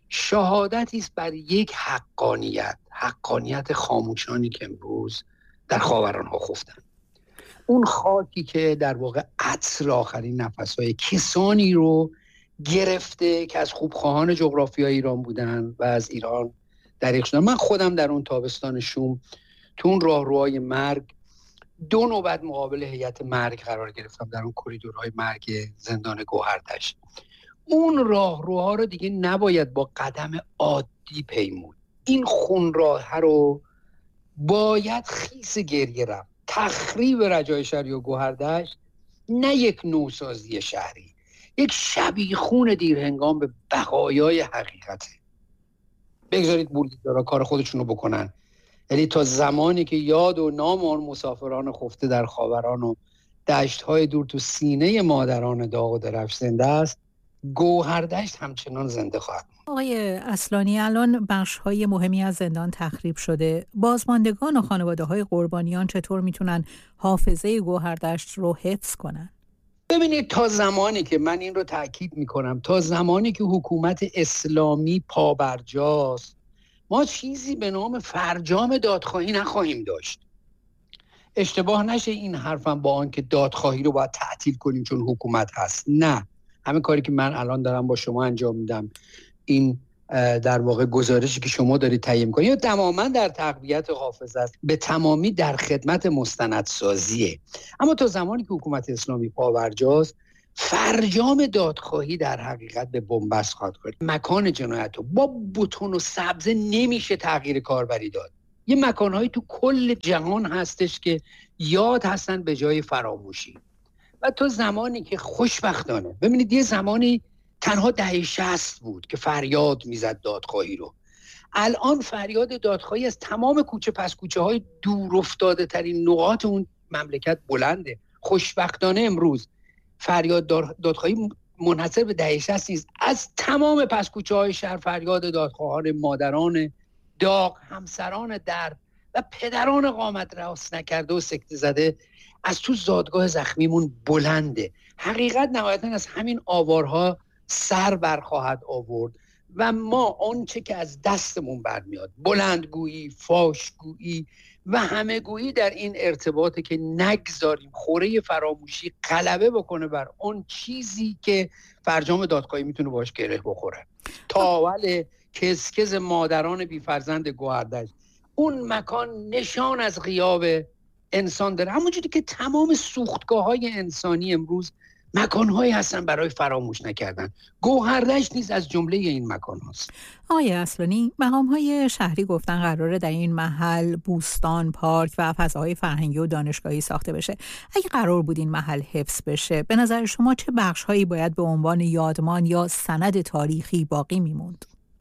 [SPEAKER 11] شهادتی است بر یک حقانیت، حقانیت خاموشانی که امروز در خاورانها خفتن. اون خاکی که در واقع عطر آخرین نفسهای کسانی رو گرفته که از خوبخواهان جغرافیای ایران بودن و از ایران دریغ شدن. من خودم در اون تابستان شوم تو اون راهروهای مرگ دو نوبت مقابل هیئت مرگ قرار گرفتم در اون کریدورهای مرگ زندان گوهردشت. اون راهروها رو دیگه نباید با قدم عادی پیمود. این خونراه رو باید خیس گریه رفت. تخریب رجای شهری و گوهردشت نه یک نوسازی شهری، یک شبیخون دیرهنگام به بقایای حقیقته. بگذارید بولیدارا کار خودشونو بکنن. یعنی تا زمانی که یاد و نام آن مسافران خفته در خاوران و دشت‌های دور تو سینه مادران داغ و درفش زنده است، گوهردشت همچنان زنده خواهد ماند.
[SPEAKER 2] آقای اصلانی، الان بخش‌های مهمی از زندان تخریب شده. بازماندگان و خانواده‌های قربانیان چطور میتونن حافظه گوهردشت رو حفظ کنن؟
[SPEAKER 11] ببینید، تا زمانی که من این رو تأکید میکنم، تا زمانی که حکومت اسلامی پابرجاست، ما چیزی به نام فرجام دادخواهی نخواهیم داشت. اشتباه نشه این حرفم با آن که دادخواهی رو باید تعطیل کنیم چون حکومت هست. نه، همین کاری که من الان دارم با شما انجام میدم، این در واقع گزارشی که شما دارید تهیه می‌کنید، یا تماما در تقویت حافظه است، به تمامی در خدمت مستندسازیه. اما تا زمانی که حکومت اسلامی پاورجاست، فرجام دادخواهی در حقیقت به بنبست خواهد کرد. مکان جنایت رو با بتون و سبزه نمیشه تغییر کاربری داد. یه مکانهایی تو کل جهان هستش که یاد هستن به جای فراموشی. و تو زمانی که خوشبختانه ببینید یه زمانی تنها دهه شصت بود که فریاد میزد دادخواهی رو. الان فریاد دادخواهی از تمام کوچه پس کوچه های دور افتاده ترین نقاط اون مملکت بلنده. خوشبختانه امروز فریاد دادخواهی منحصر به دهه شصت نیست، از تمام پس کوچه های شهر فریاد دادخواهان مادران داغ، همسران درد و پدران قامت راست نکرده و سکته زده از تو زادگاه زخمیمون بلنده. حقیقت نهایتاً از همین آوارها سر برخواهد آورد و ما آنچه که از دستمون برمیاد، بلندگویی، فاشگویی و همه گویی در این ارتباطه که نگذاریم خوره فراموشی غلبه بکنه بر اون چیزی که فرجام دادخواهی میتونه باش گره بخوره. تاول کسکز مادران بیفرزند گوهردشت، اون مکان نشان از غیاب انسان داره، همونجوری که تمام سوختگاه‌های انسانی امروز مکان‌هایی هستن برای فراموش نکردن. گوهردشت نیز از جمله این مکان هاست.
[SPEAKER 2] آقای اصلانی، مقام‌های شهری گفتن قراره در این محل بوستان، پارک و فضاهای فرهنگی و دانشگاهی ساخته بشه. اگه قرار بود این محل حفظ بشه، به نظر شما چه بخش‌هایی باید به عنوان یادمان یا سند تاریخی باقی میموند؟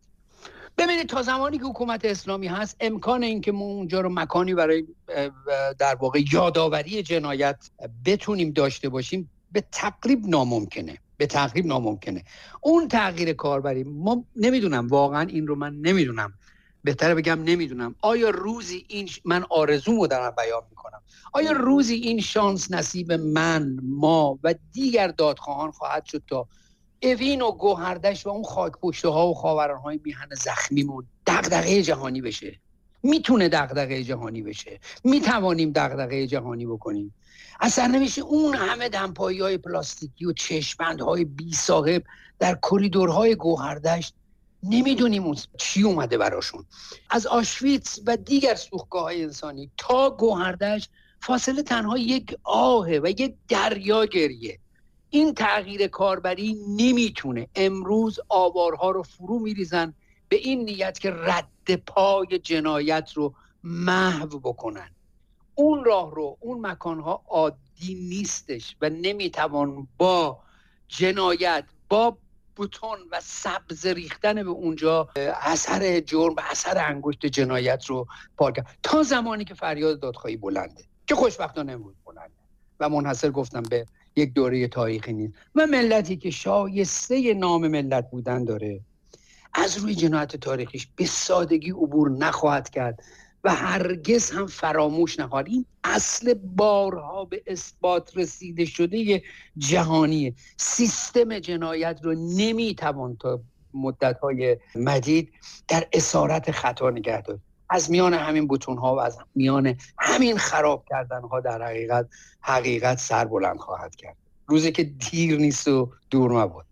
[SPEAKER 11] ببینید تا زمانی که حکومت اسلامی هست امکان این که ما اونجا رو مکانی برای در واقع یادآوری جنایت بتونیم داشته باشیم به تقریب ناممکنه. به تقریب ناممکنه. اون تغییر کاربری ما نمیدونم، واقعا این رو من نمیدونم، بهتره بگم نمیدونم آیا روزی این ش... من آرزومو دارم بیان میکنم، آیا روزی این شانس نصیب من، ما و دیگر دادخواهان خواهد شد تا اوین و گوهردشت و اون خاک پشته ها و خاوران های میهن زخمیمون دغدغه جهانی بشه؟ میتونه دغدغه جهانی بشه، میتوانیم دغدغه جهانی بکنیم. اثر نمیشه اون همه دمپایی های پلاستیکی و چشمند های بی صاحب در کریدورهای گوهردشت، نمیدونیم اون چی اومده براشون. از آشویتس و دیگر سوختگاه های انسانی تا گوهردشت فاصله تنها یک آهه و یک دریا گریه. این تغییر کاربری نمیتونه. امروز آوارها رو فرو میریزن به این نیت که رد پای جنایت رو محو بکنن. اون راه رو، اون مکانها عادی نیستش و نمیتوان با جنایت، با بوتون و سبز ریختن به اونجا اثر جرم و اثر انگشت جنایت رو پاک کرد تا زمانی که فریاد دادخواهی بلنده، که خوشبختانه امروز بلنده و منحصر گفتم به یک دوره تاریخی نیست و ملتی که شایسته نام ملت بودن داره از روی جنایت تاریخیش به سادگی عبور نخواهد کرد و هرگز هم فراموش نخواهد. این اصل بارها به اثبات رسیده شده جهانی سیستم جنایت رو نمیتوان تا مدت‌های مدید در اسارت خطا نگه داشت. از میان همین بوتون‌ها و از میان همین خراب کردن‌ها در حقیقت حقیقت سر بلند خواهد کرد. روزی که دیر نیست و دور مباد.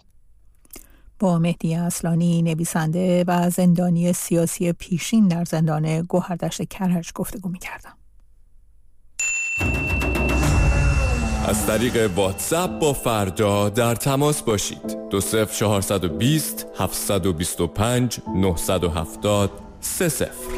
[SPEAKER 2] با مهدی اصلانی، نویسنده و زندانی سیاسی پیشین در زندان گوهردشت کرج گفتگو می‌کردم.
[SPEAKER 1] از طریق واتساپ با فردا در تماس باشید. دو صفر چهارصد و بیست هفتصد و بیست و پنج نهصد و هفتاد سه صفر.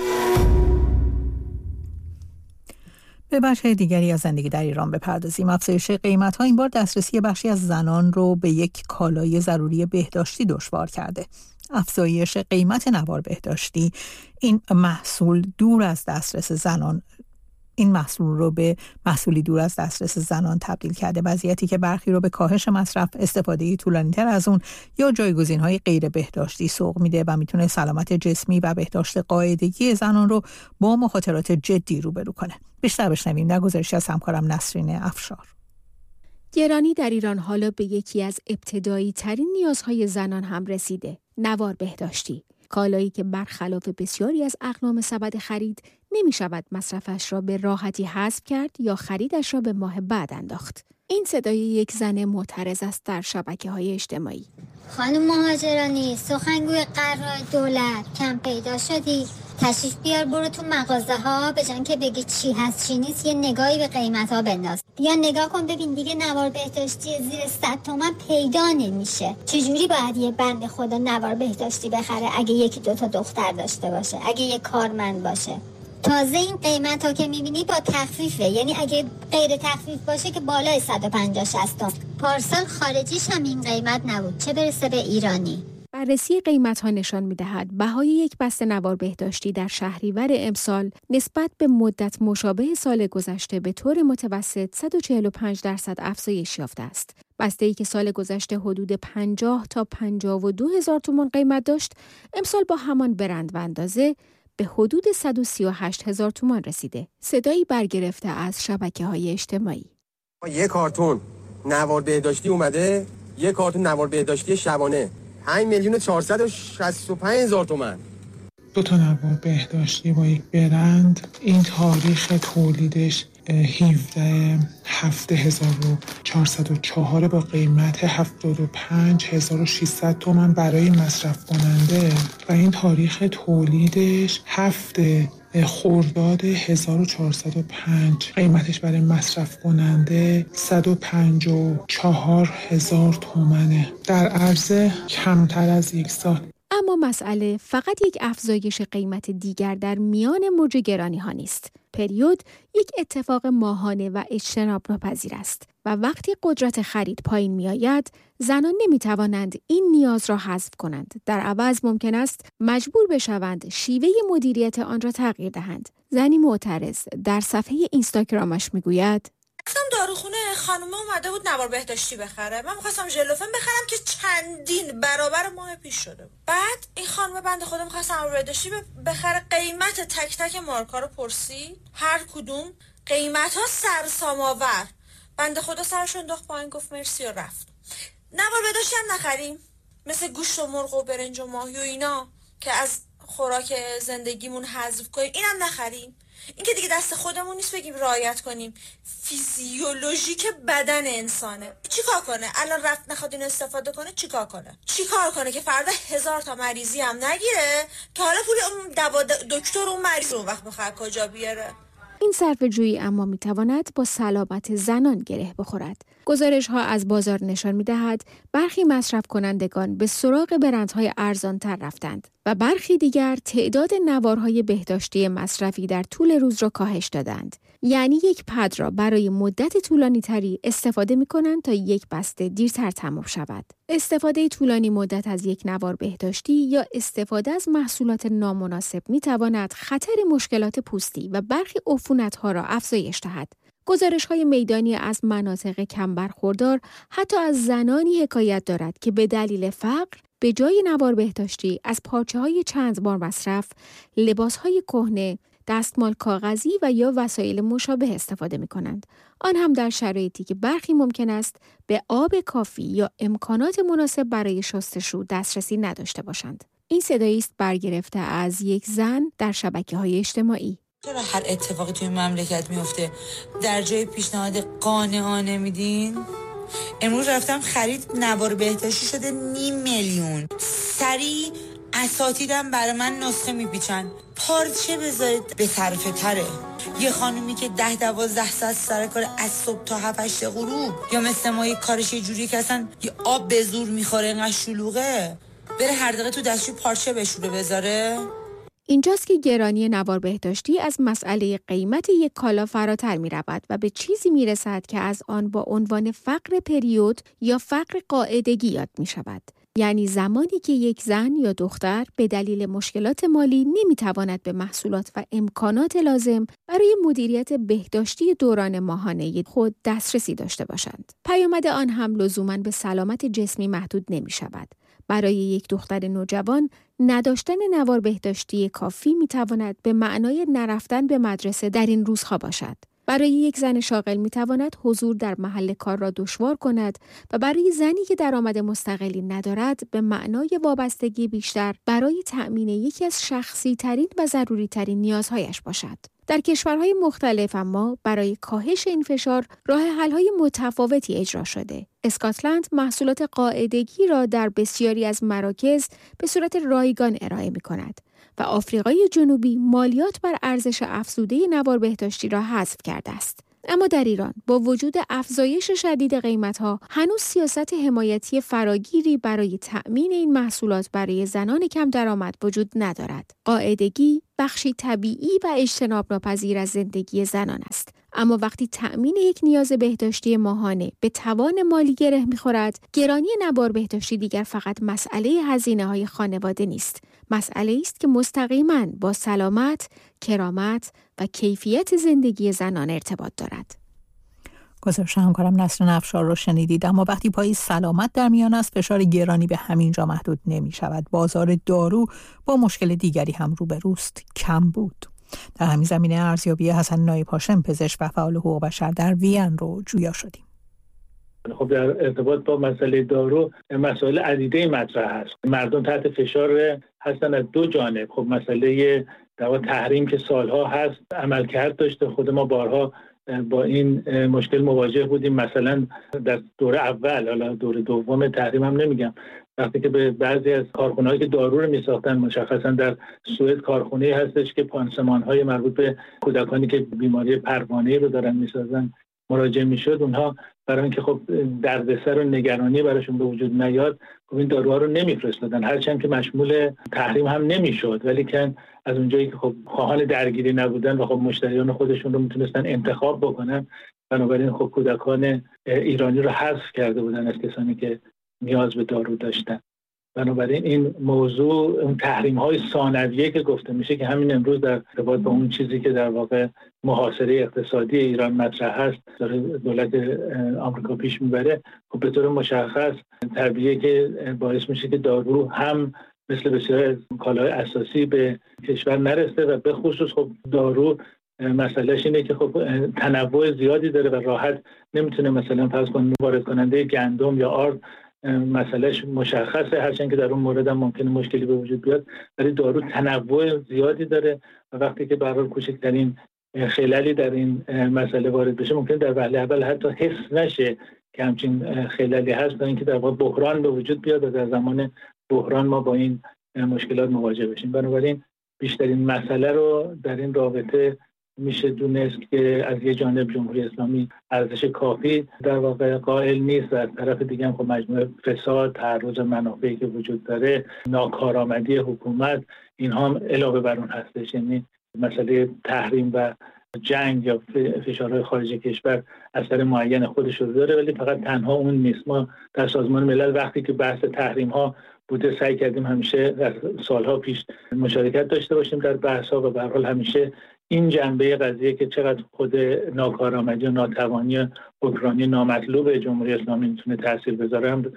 [SPEAKER 2] به بخش دیگری از زندگی در ایران بپردازیم. افزایش قیمت‌ها این بار دسترسی بخشی از زنان رو به یک کالای ضروری بهداشتی دشوار کرده. افزایش قیمت نوار بهداشتی این محصول دور از دسترس زنان این محصول رو به محصولی دور از دسترس زنان تبدیل کرده، وضعیتی که برخی رو به کاهش مصرف، استفاده طولانی‌تر از اون یا جایگزین‌های غیر بهداشتی سوق میده و میتونه سلامت جسمی و بهداشت قاعدگی زنان رو با مخاطرات جدی روبرو کنه. بیشتر بشنویم در گزارشی از همکارم نسرین افشار.
[SPEAKER 12] گرانی در ایران حالا به یکی از ابتدایی ترین نیازهای زنان هم رسیده: نوار بهداشتی. کالایی که برخلاف بسیاری از اقلام سبد خرید نمی شود مصرفش را به راحتی حذف کرد یا خریدش را به ماه بعد انداخت. این صدای یک زن معترض است در شبکه‌های اجتماعی.
[SPEAKER 13] خانم مهاجرانی، سخنگوی قرار دولت، کم پیدا شدی؟ تشریف بیار برو تو مغازه ها، به جای که بگی چی هست چی نیست یه نگاهی به قیمت ها بنداز. بیا نگاه کن ببین دیگه نوار بهداشتی زیر صد تومن پیدا نمیشه. چجوری باید یه بنده خدا نوار بهداشتی بخره اگه یکی دوتا دختر داشته باشه، اگه یه کارمند باشه؟ تازه این قیمت ها که میبینی با تخفیفه، یعنی اگه غیر تخفیف باشه که بالای صد و پنجاه شصت تومن. پارسال خارجیش هم این قیمت نبود، چه برسه به ایرانی.
[SPEAKER 12] بررسی قیمت‌ها نشان می‌دهد بهای یک بسته نوار بهداشتی در شهریور امسال نسبت به مدت مشابه سال گذشته به طور متوسط صد و چهل و پنج درصد افزایش یافته است. بسته‌ای که سال گذشته حدود پنجاه تا پنجاه و دو هزار تومان قیمت داشت، امسال با همان برند و اندازه به حدود صد و سی و هشت هزار تومان رسیده. صدایی برگرفته از شبکه‌های اجتماعی.
[SPEAKER 14] یک کارتون نوار بهداشتی اومده، یک کارتون نوار بهداشتی شبانه پنج میلیون و چهارصد و شصت و پنج هزار تومان.
[SPEAKER 15] دو تا نوار بهداشتی با یک برند، این تاریخ تولیدش هفده هفت هزار و چهارصد و چهار با قیمت هفتاد و پنج هزار و ششصد تومان برای مصرف کننده و این تاریخ تولیدش هفته خرداد هزار و چهارصد و پنج، قیمتش برای مصرف کننده صد و پنجاه و چهار هزار تومانه در عرض کمتر از یک سال.
[SPEAKER 12] اما مسئله فقط یک افزایش قیمت دیگر در میان موج گرانی ها نیست. پریود یک اتفاق ماهانه و اجتناب ناپذیر است و وقتی قدرت خرید پایین می آید، زنان نمی توانند این نیاز را حذف کنند. در عوض ممکن است مجبور بشوند شیوه مدیریت آن را تغییر دهند. زنی معترض در صفحه اینستاگرامش می گوید:
[SPEAKER 16] رفتم داروخونه، خانم اومده بود نوار بهداشتی بخره. من می‌خواستم ژلوفن بخرم که چندین برابر ماه پیش شده بود. بعد این خانم بنده خدا می‌خواست نوار بهداشتی بخره، قیمت تک تک مارکا رو پرسید، هر کدوم قیمت‌ها سرسام‌آور. بنده خدا سرش انداخت پایین، گفت مرسی و رفت. نوار بهداشتی هم نخریم، مثل گوشت و مرغ و برنج و ماهی و اینا که از خوراک زندگیمون حذف کنیم، اینم نخریم. این که دیگه دست خودمون نیست بگیم رعایت کنیم. فیزیولوژیک بدن انسانه. چیکار کنه؟ الان رفت نخواد این استفاده کنه، چیکار کنه؟ چیکار کنه که فردا هزار تا مریضی هم نگیره که حالا پول اون دوا دکتر اون مریض اون وقت بخواد کجا بیاره؟
[SPEAKER 12] این صرفه‌جویی اما میتواند با سلامت زنان گره بخورد. گزارش ها از بازار نشان میدهد برخی مصرف کنندگان به سراغ برندهای ارزانتر رفتند و برخی دیگر تعداد نوارهای بهداشتی مصرفی در طول روز را کاهش دادند. یعنی یک پد را برای مدت طولانی تری استفاده می کنند تا یک بسته دیرتر تمام شود. استفاده طولانی مدت از یک نوار بهداشتی یا استفاده از محصولات نامناسب می تواند خطر مشکلات پوستی و برخی عفونت‌ها را افزایش دهد. گزارش‌های میدانی از مناطق کم برخوردار حتی از زنانی حکایت دارد که به دلیل فقر به جای نوار بهداشتی از پارچه‌های چند بار مصرف، لباس‌های کهنه، دستمال کاغذی و یا وسایل مشابه استفاده می‌کنند. آن هم در شرایطی که برخی ممکن است به آب کافی یا امکانات مناسب برای شستشو دسترسی نداشته باشند. این صدایی است برگرفته از یک زن در شبکه‌های اجتماعی.
[SPEAKER 16] چرا هر اتفاقی توی مملکت میفته در جای پیشنهاد قانعانه میدین؟ امروز رفتم خرید نوار بهداشتی شده نیم میلیون. سریع اساتیدم برای من نسخه میپیچن. پارچه بذارید به صرفه تره. یه خانومی که ده دوازده ساعت سر کار از صبح تا هفت هشت غروب، یا مثل ما یه کارش یه جوری که اصلا یه آب به زور میخوره اینقدر شلوغه، بره هر دقیقه تو دستشوی پارچه بشوره بذاره.
[SPEAKER 12] اینجاست که گرانی نوار بهداشتی از مسئله قیمت یک کالا فراتر می رود و به چیزی می رسد که از آن با عنوان فقر پریود یا فقر قاعدگی یاد می شود. یعنی زمانی که یک زن یا دختر به دلیل مشکلات مالی نمی تواند به محصولات و امکانات لازم برای مدیریت بهداشتی دوران ماهانه خود دسترسی داشته باشند. پیامد آن هم لزوماً به سلامت جسمی محدود نمی شود. برای یک دختر نوجوان نداشتن نوار بهداشتی کافی می تواند به معنای نرفتن به مدرسه در این روزها باشد. برای یک زن شاغل می تواند حضور در محل کار را دشوار کند و برای زنی که درآمد مستقلی ندارد به معنای وابستگی بیشتر برای تأمین یکی از شخصی ترین و ضروری ترین نیازهایش باشد. در کشورهای مختلف اما برای کاهش این فشار راه حل‌های متفاوتی اجرا شده. اسکاتلند محصولات قاعدگی را در بسیاری از مراکز به صورت رایگان ارائه می‌کند و آفریقای جنوبی مالیات بر ارزش افزوده نوار بهداشتی را حذف کرده است. اما در ایران با وجود افزایش شدید قیمت‌ها هنوز سیاست حمایتی فراگیری برای تأمین این محصولات برای زنان کم درآمد وجود ندارد. قاعدگی بخشی طبیعی و اجتناب ناپذیر از زندگی زنان است. اما وقتی تأمین یک نیاز بهداشتی ماهانه به توان مالی گره می‌خورد، گرانی نوار بهداشتی دیگر فقط مسئله هزینه‌های خانواده نیست. مسئله است که مستقیماً با سلامت، کرامت و کیفیت زندگی زنان ارتباط دارد.
[SPEAKER 2] گزارش همکارم نسرین افشار رو شنیدید. اما وقتی پای سلامت در میان است، فشار گرانی به همین جا محدود نمی شود. بازار دارو با مشکل دیگری هم روبروست، کمبود. در همین زمینه ارزیابی حسن نایب هاشم، پزشک و فعال حقوق بشر در وین رو جویا شدیم.
[SPEAKER 17] خب در ارتباط با مسئله دارو مسائل عدیده مطرح هست. مردم تحت فشار هستن از دو جانب. خب مسئله در واقع تحریم که سالها هست عملکرد داشته. خود ما بارها با این مشکل مواجه بودیم. مثلا در دوره اول، حالا دوره دوم تحریم هم نمیگم، وقتی که به بعضی از کارخانه‌هایی که دارو رو میساختن، مشخصا در سوئد کارخانه‌ای هستش که پانسمان‌های مربوط به کودکانی که بیماری پروانه‌ای رو دارن میسازن مراجعه میشد، اونها برای اینکه خب دردسر و نگرانی براشون به وجود نیاد، خب این داروها رو نمیفرستادن، هرچند که مشمول تحریم هم نمیشد، ولی که از اونجایی که خب خواهان درگیری نبودن و خب مشتریان خودشون رو میتونستن انتخاب بکنن، بنابراین خب کودکان ایرانی رو حذف کرده بودن از کسانی که نیاز به دارو داشتن. بنابراین این موضوع اون تحریم‌های ثانویه که گفته میشه که همین امروز در ارتباط با اون چیزی که در واقع محاصره اقتصادی ایران مطرح هست داره دولت آمریکا پیش میبره، خب به طور مشخص طبیعیه که باعث میشه که دارو هم مثل بسیار از کالاهای اساسی به کشور نرسه و به خصوص خب دارو مسئلهش اینه که خب تنوع زیادی داره و راحت نمیتونه مثلا فرض کن وارد کننده گندم یا آرد مسئلهش مشخصه، هرچند که در اون مورد هم ممکنه مشکلی به وجود بیاد، ولی دارو تنوع زیادی داره و وقتی که به هر حال کوچکترین خللی در این مسئله وارد بشه ممکنه در وهله اول حتی حس نشه که همچین خللی هست، تا اینکه در واقع بحران به وجود بیاد و در زمان بحران ما با این مشکلات مواجه بشیم. بنابراین بیشترین مسئله رو در این رابطه میشه دونست که از یه جانب جمهوری اسلامی ارزش کافی در واقع قائل نیست و از طرف دیگه هم خب مجموعه فساد، تعرض منافعی که وجود داره، ناکارآمدی حکومت، اینها هم علاوه بر اون هستش. یعنی مسئله تحریم و جنگ یا فشارهای خارج کشور اثر معین خودش رو داره، ولی فقط تنها اون نیست. ما در سازمان ملل وقتی که بحث تحریم ها بوده سعی کردیم همیشه در سالها پیش مشارکت داشته باشیم در بحث ها و به هر حال همیشه این جنبه قضیه که چقدر خود ناکارآمدی و ناتوانی حکمرانی نامطلوب جمهوری اسلامی میتونه تاثیر بذاره هم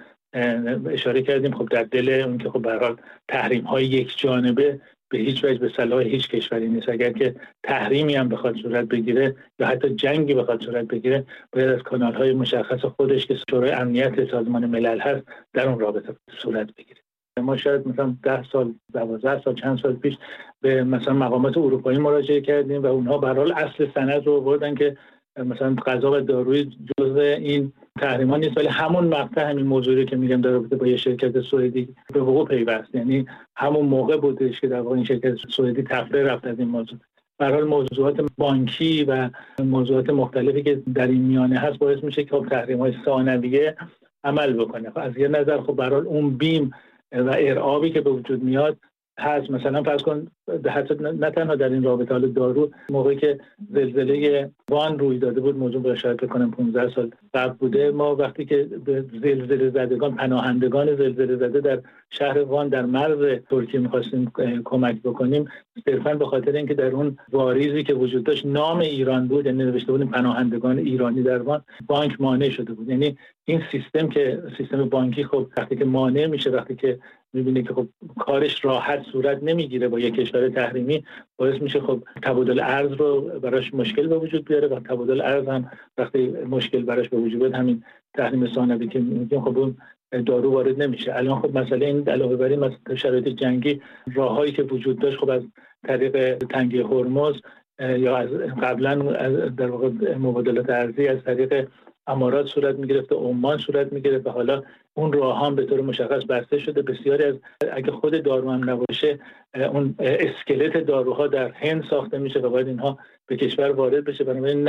[SPEAKER 17] اشاره کردیم. خب در دل اون که خب به هر حال تحریم های یک جانبه به هیچ وجه به صلاح هیچ کشوری نیست. اگر که تحریمی هم بخواد صورت بگیره یا حتی جنگی بخواد صورت بگیره، باید از کانال های مشخص خودش که شورای امنیت سازمان ملل هست در اون رابطه صورت بگیره. ما شاید مثلا ده سال، دوازده سال، چند سال پیش به مثلا مقامات اروپایی مراجعه کردیم و اونها به هر حال اصل سند رو آوردن که مثلا غذا و داروی جزء این تحریما نیست، ولی همون مقطع همین موضوعی که میگم در رابطه با یه شرکت سوئدی به وقوع پیوست. یعنی همون موقع بودش که در واقع این شرکت سوئدی تفره رفت از این موضوع. به هر حال موضوعات بانکی و موضوعات مختلفی که در این میانه هست باعث میشه که خب تحریم‌های ثانویه عمل بکنه. از یه نظر خب به هر حال اون بیم و ارعابی که به وجود میاد هست. مثلا فرض کن حتی نه تنها در این رابطه، حال دارو موقعی که زلزله وان روی داده بود، موضوع به شاید بکنم پانزده سال قبل بوده، ما وقتی که به زلزله زدگان، پناهندگان زلزله زده در شهر وان در مرز ترکیه می‌خواستیم کمک بکنیم، صرفاً به خاطر اینکه در اون واریزی که وجود داشت نام ایران بود، یعنی نوشته بودیم پناهندگان ایرانی در وان، بانک مانع شده بود. یعنی این سیستم که سیستم بانکی خب وقتی که مانع میشه، وقتی که می‌بینی که خب کارش راحت صورت نمیگیره با یک کشور تحریمی، باعث میشه خب تبادل ارز رو براش مشکل به وجود بیاره و تبادل ارز هم وقتی مشکل براش به وجود بیاد، همین تحریم ثانوی که میگیم، خب اون دارو وارد نمیشه. الان خب مسئله این علاوه بر این مثلا شرایط جنگی، راههایی که وجود داشت خب از طریق تنگه هرمز یا از قبلا در واقع مبادلات ارزی از طریق امارات صورت میگرفته، عمان صورت میگرفت و حالا اون راه هم به طور مشخص بسته شده. بسیاری از اگه خود دارو هم نباشه، اون اسکلت داروها در هند ساخته میشه و باید اینها به کشور وارد بشه. بنابراین نه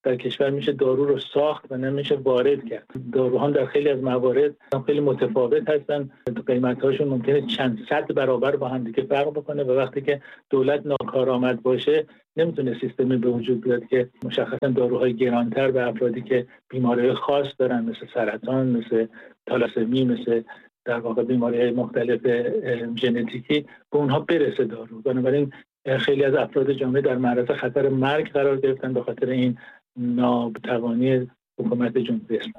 [SPEAKER 17] در کشور میشه دارو رو ساخت و نمیشه وارد کرد. داروها در خیلی از موارد خیلی متفاوت هستن، قیمت‌هاشون ممکنه چند صد برابر با هم دیگه فرق بکنه و وقتی که دولت ناکارآمد باشه نمیتونه سیستمی به وجود بیاد که مشخصا داروهای گرانتر به افرادی که بیماری‌های خاص دارن مثل سرطان، مثل تالاسمی، مثل در واقع بیماری‌های مختلف ژنتیکی به اونها برسه دارو. بنابراین خیلی از افراد جامعه در معرض خطر مرگ قرار گرفتن به خاطر این ناتوانی حکومت جمهوری اسلامی.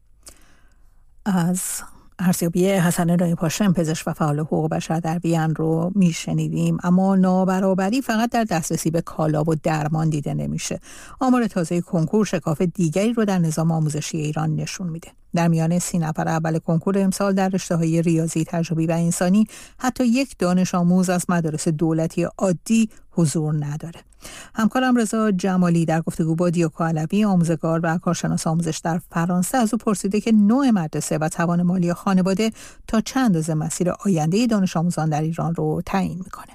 [SPEAKER 2] از ارزیابی حسن رایپاشم، پزشک و فعال حقوق بشر در وین رو میشنیدیم. اما نابرابری فقط در دسترسی به کالا و درمان دیده نمیشه. آمار تازه کنکور شکاف دیگری رو در نظام آموزشی ایران نشون میده. در میان سی نفر اول کنکور امسال در رشته‌های ریاضی، تجربی و انسانی حتی یک دانش آموز از مدارس دولتی عادی حضور نداره. همکارم رضا جمالی در گفتگو با دیوکو علوی، آموزگار و کارشناس آموزش در فرانسه، از او پرسیده که نوع مدرسه و توان مالی خانواده تا چند اندازه مسیر آینده دانش آموزان در ایران رو تعیین میکنه.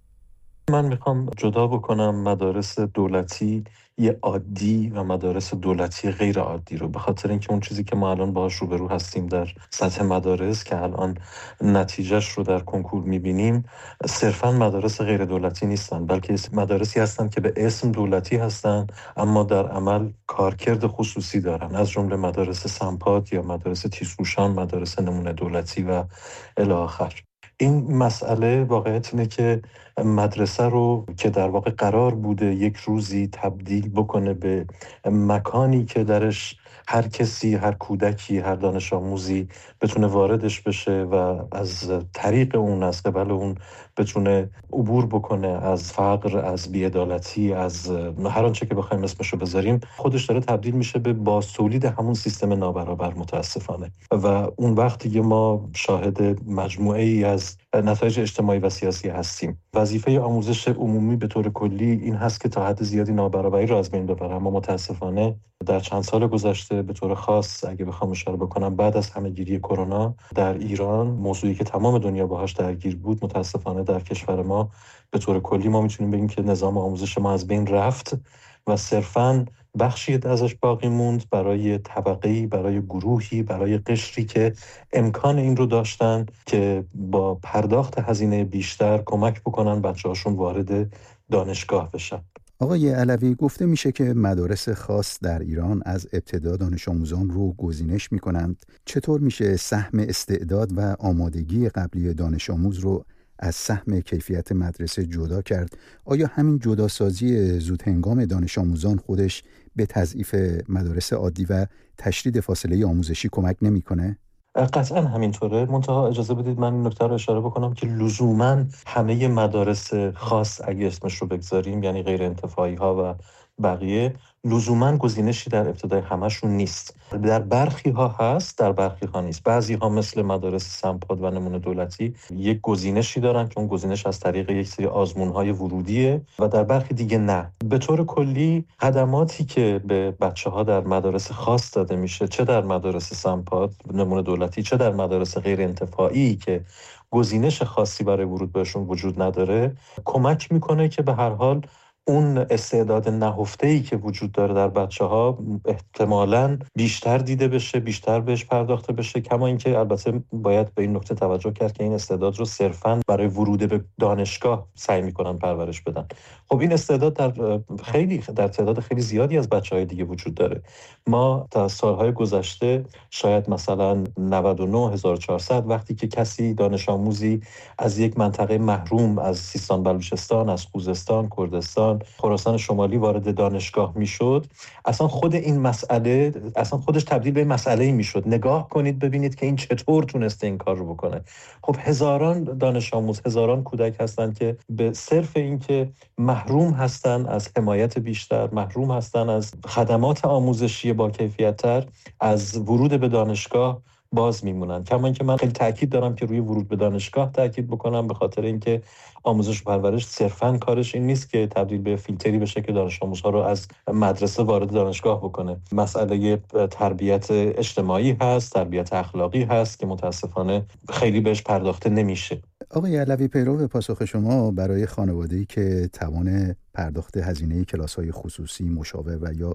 [SPEAKER 18] من میخوام جدا بکنم مدارس دولتی یه عادی و مدارس دولتی غیر عادی رو، به خاطر اینکه اون چیزی که ما الان باهاش روبرو هستیم در سطح مدارس که الان نتیجهش رو در کنکور میبینیم صرفاً مدارس غیر دولتی نیستن، بلکه مدارسی هستن که به اسم دولتی هستن اما در عمل کارکرد خصوصی دارن، از جمله مدارس سمپاد یا مدارس تیزهوشان، مدارس نمونه دولتی و الی آخر. این مسئله واقعیت اینه که مدرسه رو که در واقع قرار بوده یک روزی تبدیل بکنه به مکانی که درش هر کسی، هر کودکی، هر دانش آموزی بتونه واردش بشه و از طریق اون، از قبل اون بتونه عبور بکنه از فقر، از بی‌عدالتی، از هر آنچه که بخوایم اسمشو بذاریم، خودش داره تبدیل میشه به بازتولید همون سیستم نابرابر متاسفانه. و اون وقت دیگه ما شاهد مجموعه ای از نتایج اجتماعی و سیاسی هستیم. وظیفه آموزش عمومی به طور کلی این هست که تا حد زیادی نابرابری رو از بین ببره، اما متاسفانه در چند سال گذشته به طور خاص اگه بخوام اشاره بکنم بعد از همهگیری کرونا در ایران، موضوعی که تمام دنیا باهاش درگیر بود، متاسفانه در کشور ما به طور کلی ما میتونیم بگیم که نظام آموزش ما از بین رفت و صرفاً بخشی ازش باقی موند برای طبقه‌ای، برای گروهی، برای قشری که امکان این رو داشتن که با پرداخت هزینه بیشتر کمک بکنن بچه‌هاشون وارد دانشگاه بشن.
[SPEAKER 19] آقای علوی، گفته میشه که مدارس خاص در ایران از ابتدا دانش آموزان رو گزینش میکنند. چطور میشه سهم استعداد و آمادگی قبلی دانش آموز رو از سهم کیفیت مدرسه جدا کرد؟ آیا همین جداسازی زودهنگام دانش آموزان خودش به تضعیف مدارس عادی و تشدید فاصله آموزشی کمک نمیکنه؟
[SPEAKER 18] قطعا همینطوره. منتها اجازه بدید من این نکته رو اشاره بکنم که لزوما همه مدارس خاص اگه اسمش رو بگذاریم، یعنی غیر انتفاعی ها و بقیه، لزوما گزینشی در ابتدای همشون نیست. در برخی ها هست، در برخی ها نیست. بعضی ها مثل مدارس سمپاد و نمونه دولتی یک گزینشی دارن که اون گزینش از طریق یک سری آزمون های ورودیه و در برخی دیگه نه. به طور کلی خدماتی که به بچه ها در مدارس خاص داده میشه، چه در مدارس سمپاد نمونه دولتی، چه در مدارس غیر انتفاعی که گزینش خاصی برای ورود بهشون وجود نداره، کمک میکنه که به هر حال اون استعداد نهفته‌ای که وجود داره در بچه‌ها احتمالاً بیشتر دیده بشه، بیشتر بهش پرداخته بشه. کما اینکه البته باید به این نکته توجه کرد که این استعداد رو صرفاً برای ورود به دانشگاه سعی می‌کنن پرورش بدن. خب این استعداد در خیلی در تعداد خیلی زیادی از بچه‌های دیگه وجود داره. ما تا سال‌های گذشته شاید مثلا نود و نه هزار و چهارصد وقتی که کسی دانش آموزی از یک منطقه محروم، از سیستان بلوچستان، از خوزستان، کردستان، خراسان شمالی وارد دانشگاه میشد، اصلا خود این مسئله اصلا خودش تبدیل به مسئله‌ای میشد. نگاه کنید ببینید که این چطور تونسته این کار رو بکنه. خب هزاران دانش آموز، هزاران کودک هستن که به صرف این که محروم هستن از حمایت بیشتر، محروم هستن از خدمات آموزشی با کیفیت‌تر، از ورود به دانشگاه باز میمونن. کما اینکه من خیلی تاکید دارم که روی ورود به دانشگاه تاکید بکنم، به خاطر اینکه آموزش و پرورش صرفاً کارش این نیست که تبدیل به فیلتری بشه که دانش آموزها رو از مدرسه وارد دانشگاه بکنه. مسئله تربیت اجتماعی هست، تربیت اخلاقی هست که متاسفانه خیلی بهش پرداخته نمیشه.
[SPEAKER 19] آقای علوی، پیرو پاسخ شما، برای خانواده‌ای که توان پرداخت هزینه کلاس‌های خصوصی، مشاور و یا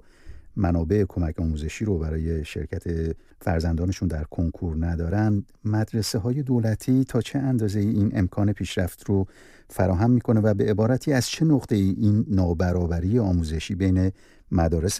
[SPEAKER 19] منابع کمک آموزشی رو برای شرکت فرزندانشون در کنکور ندارن، مدرسه های دولتی تا چه اندازه این امکان پیشرفت رو فراهم میکنه و به عبارتی از چه نقطه این نابرابری آموزشی بین مدارس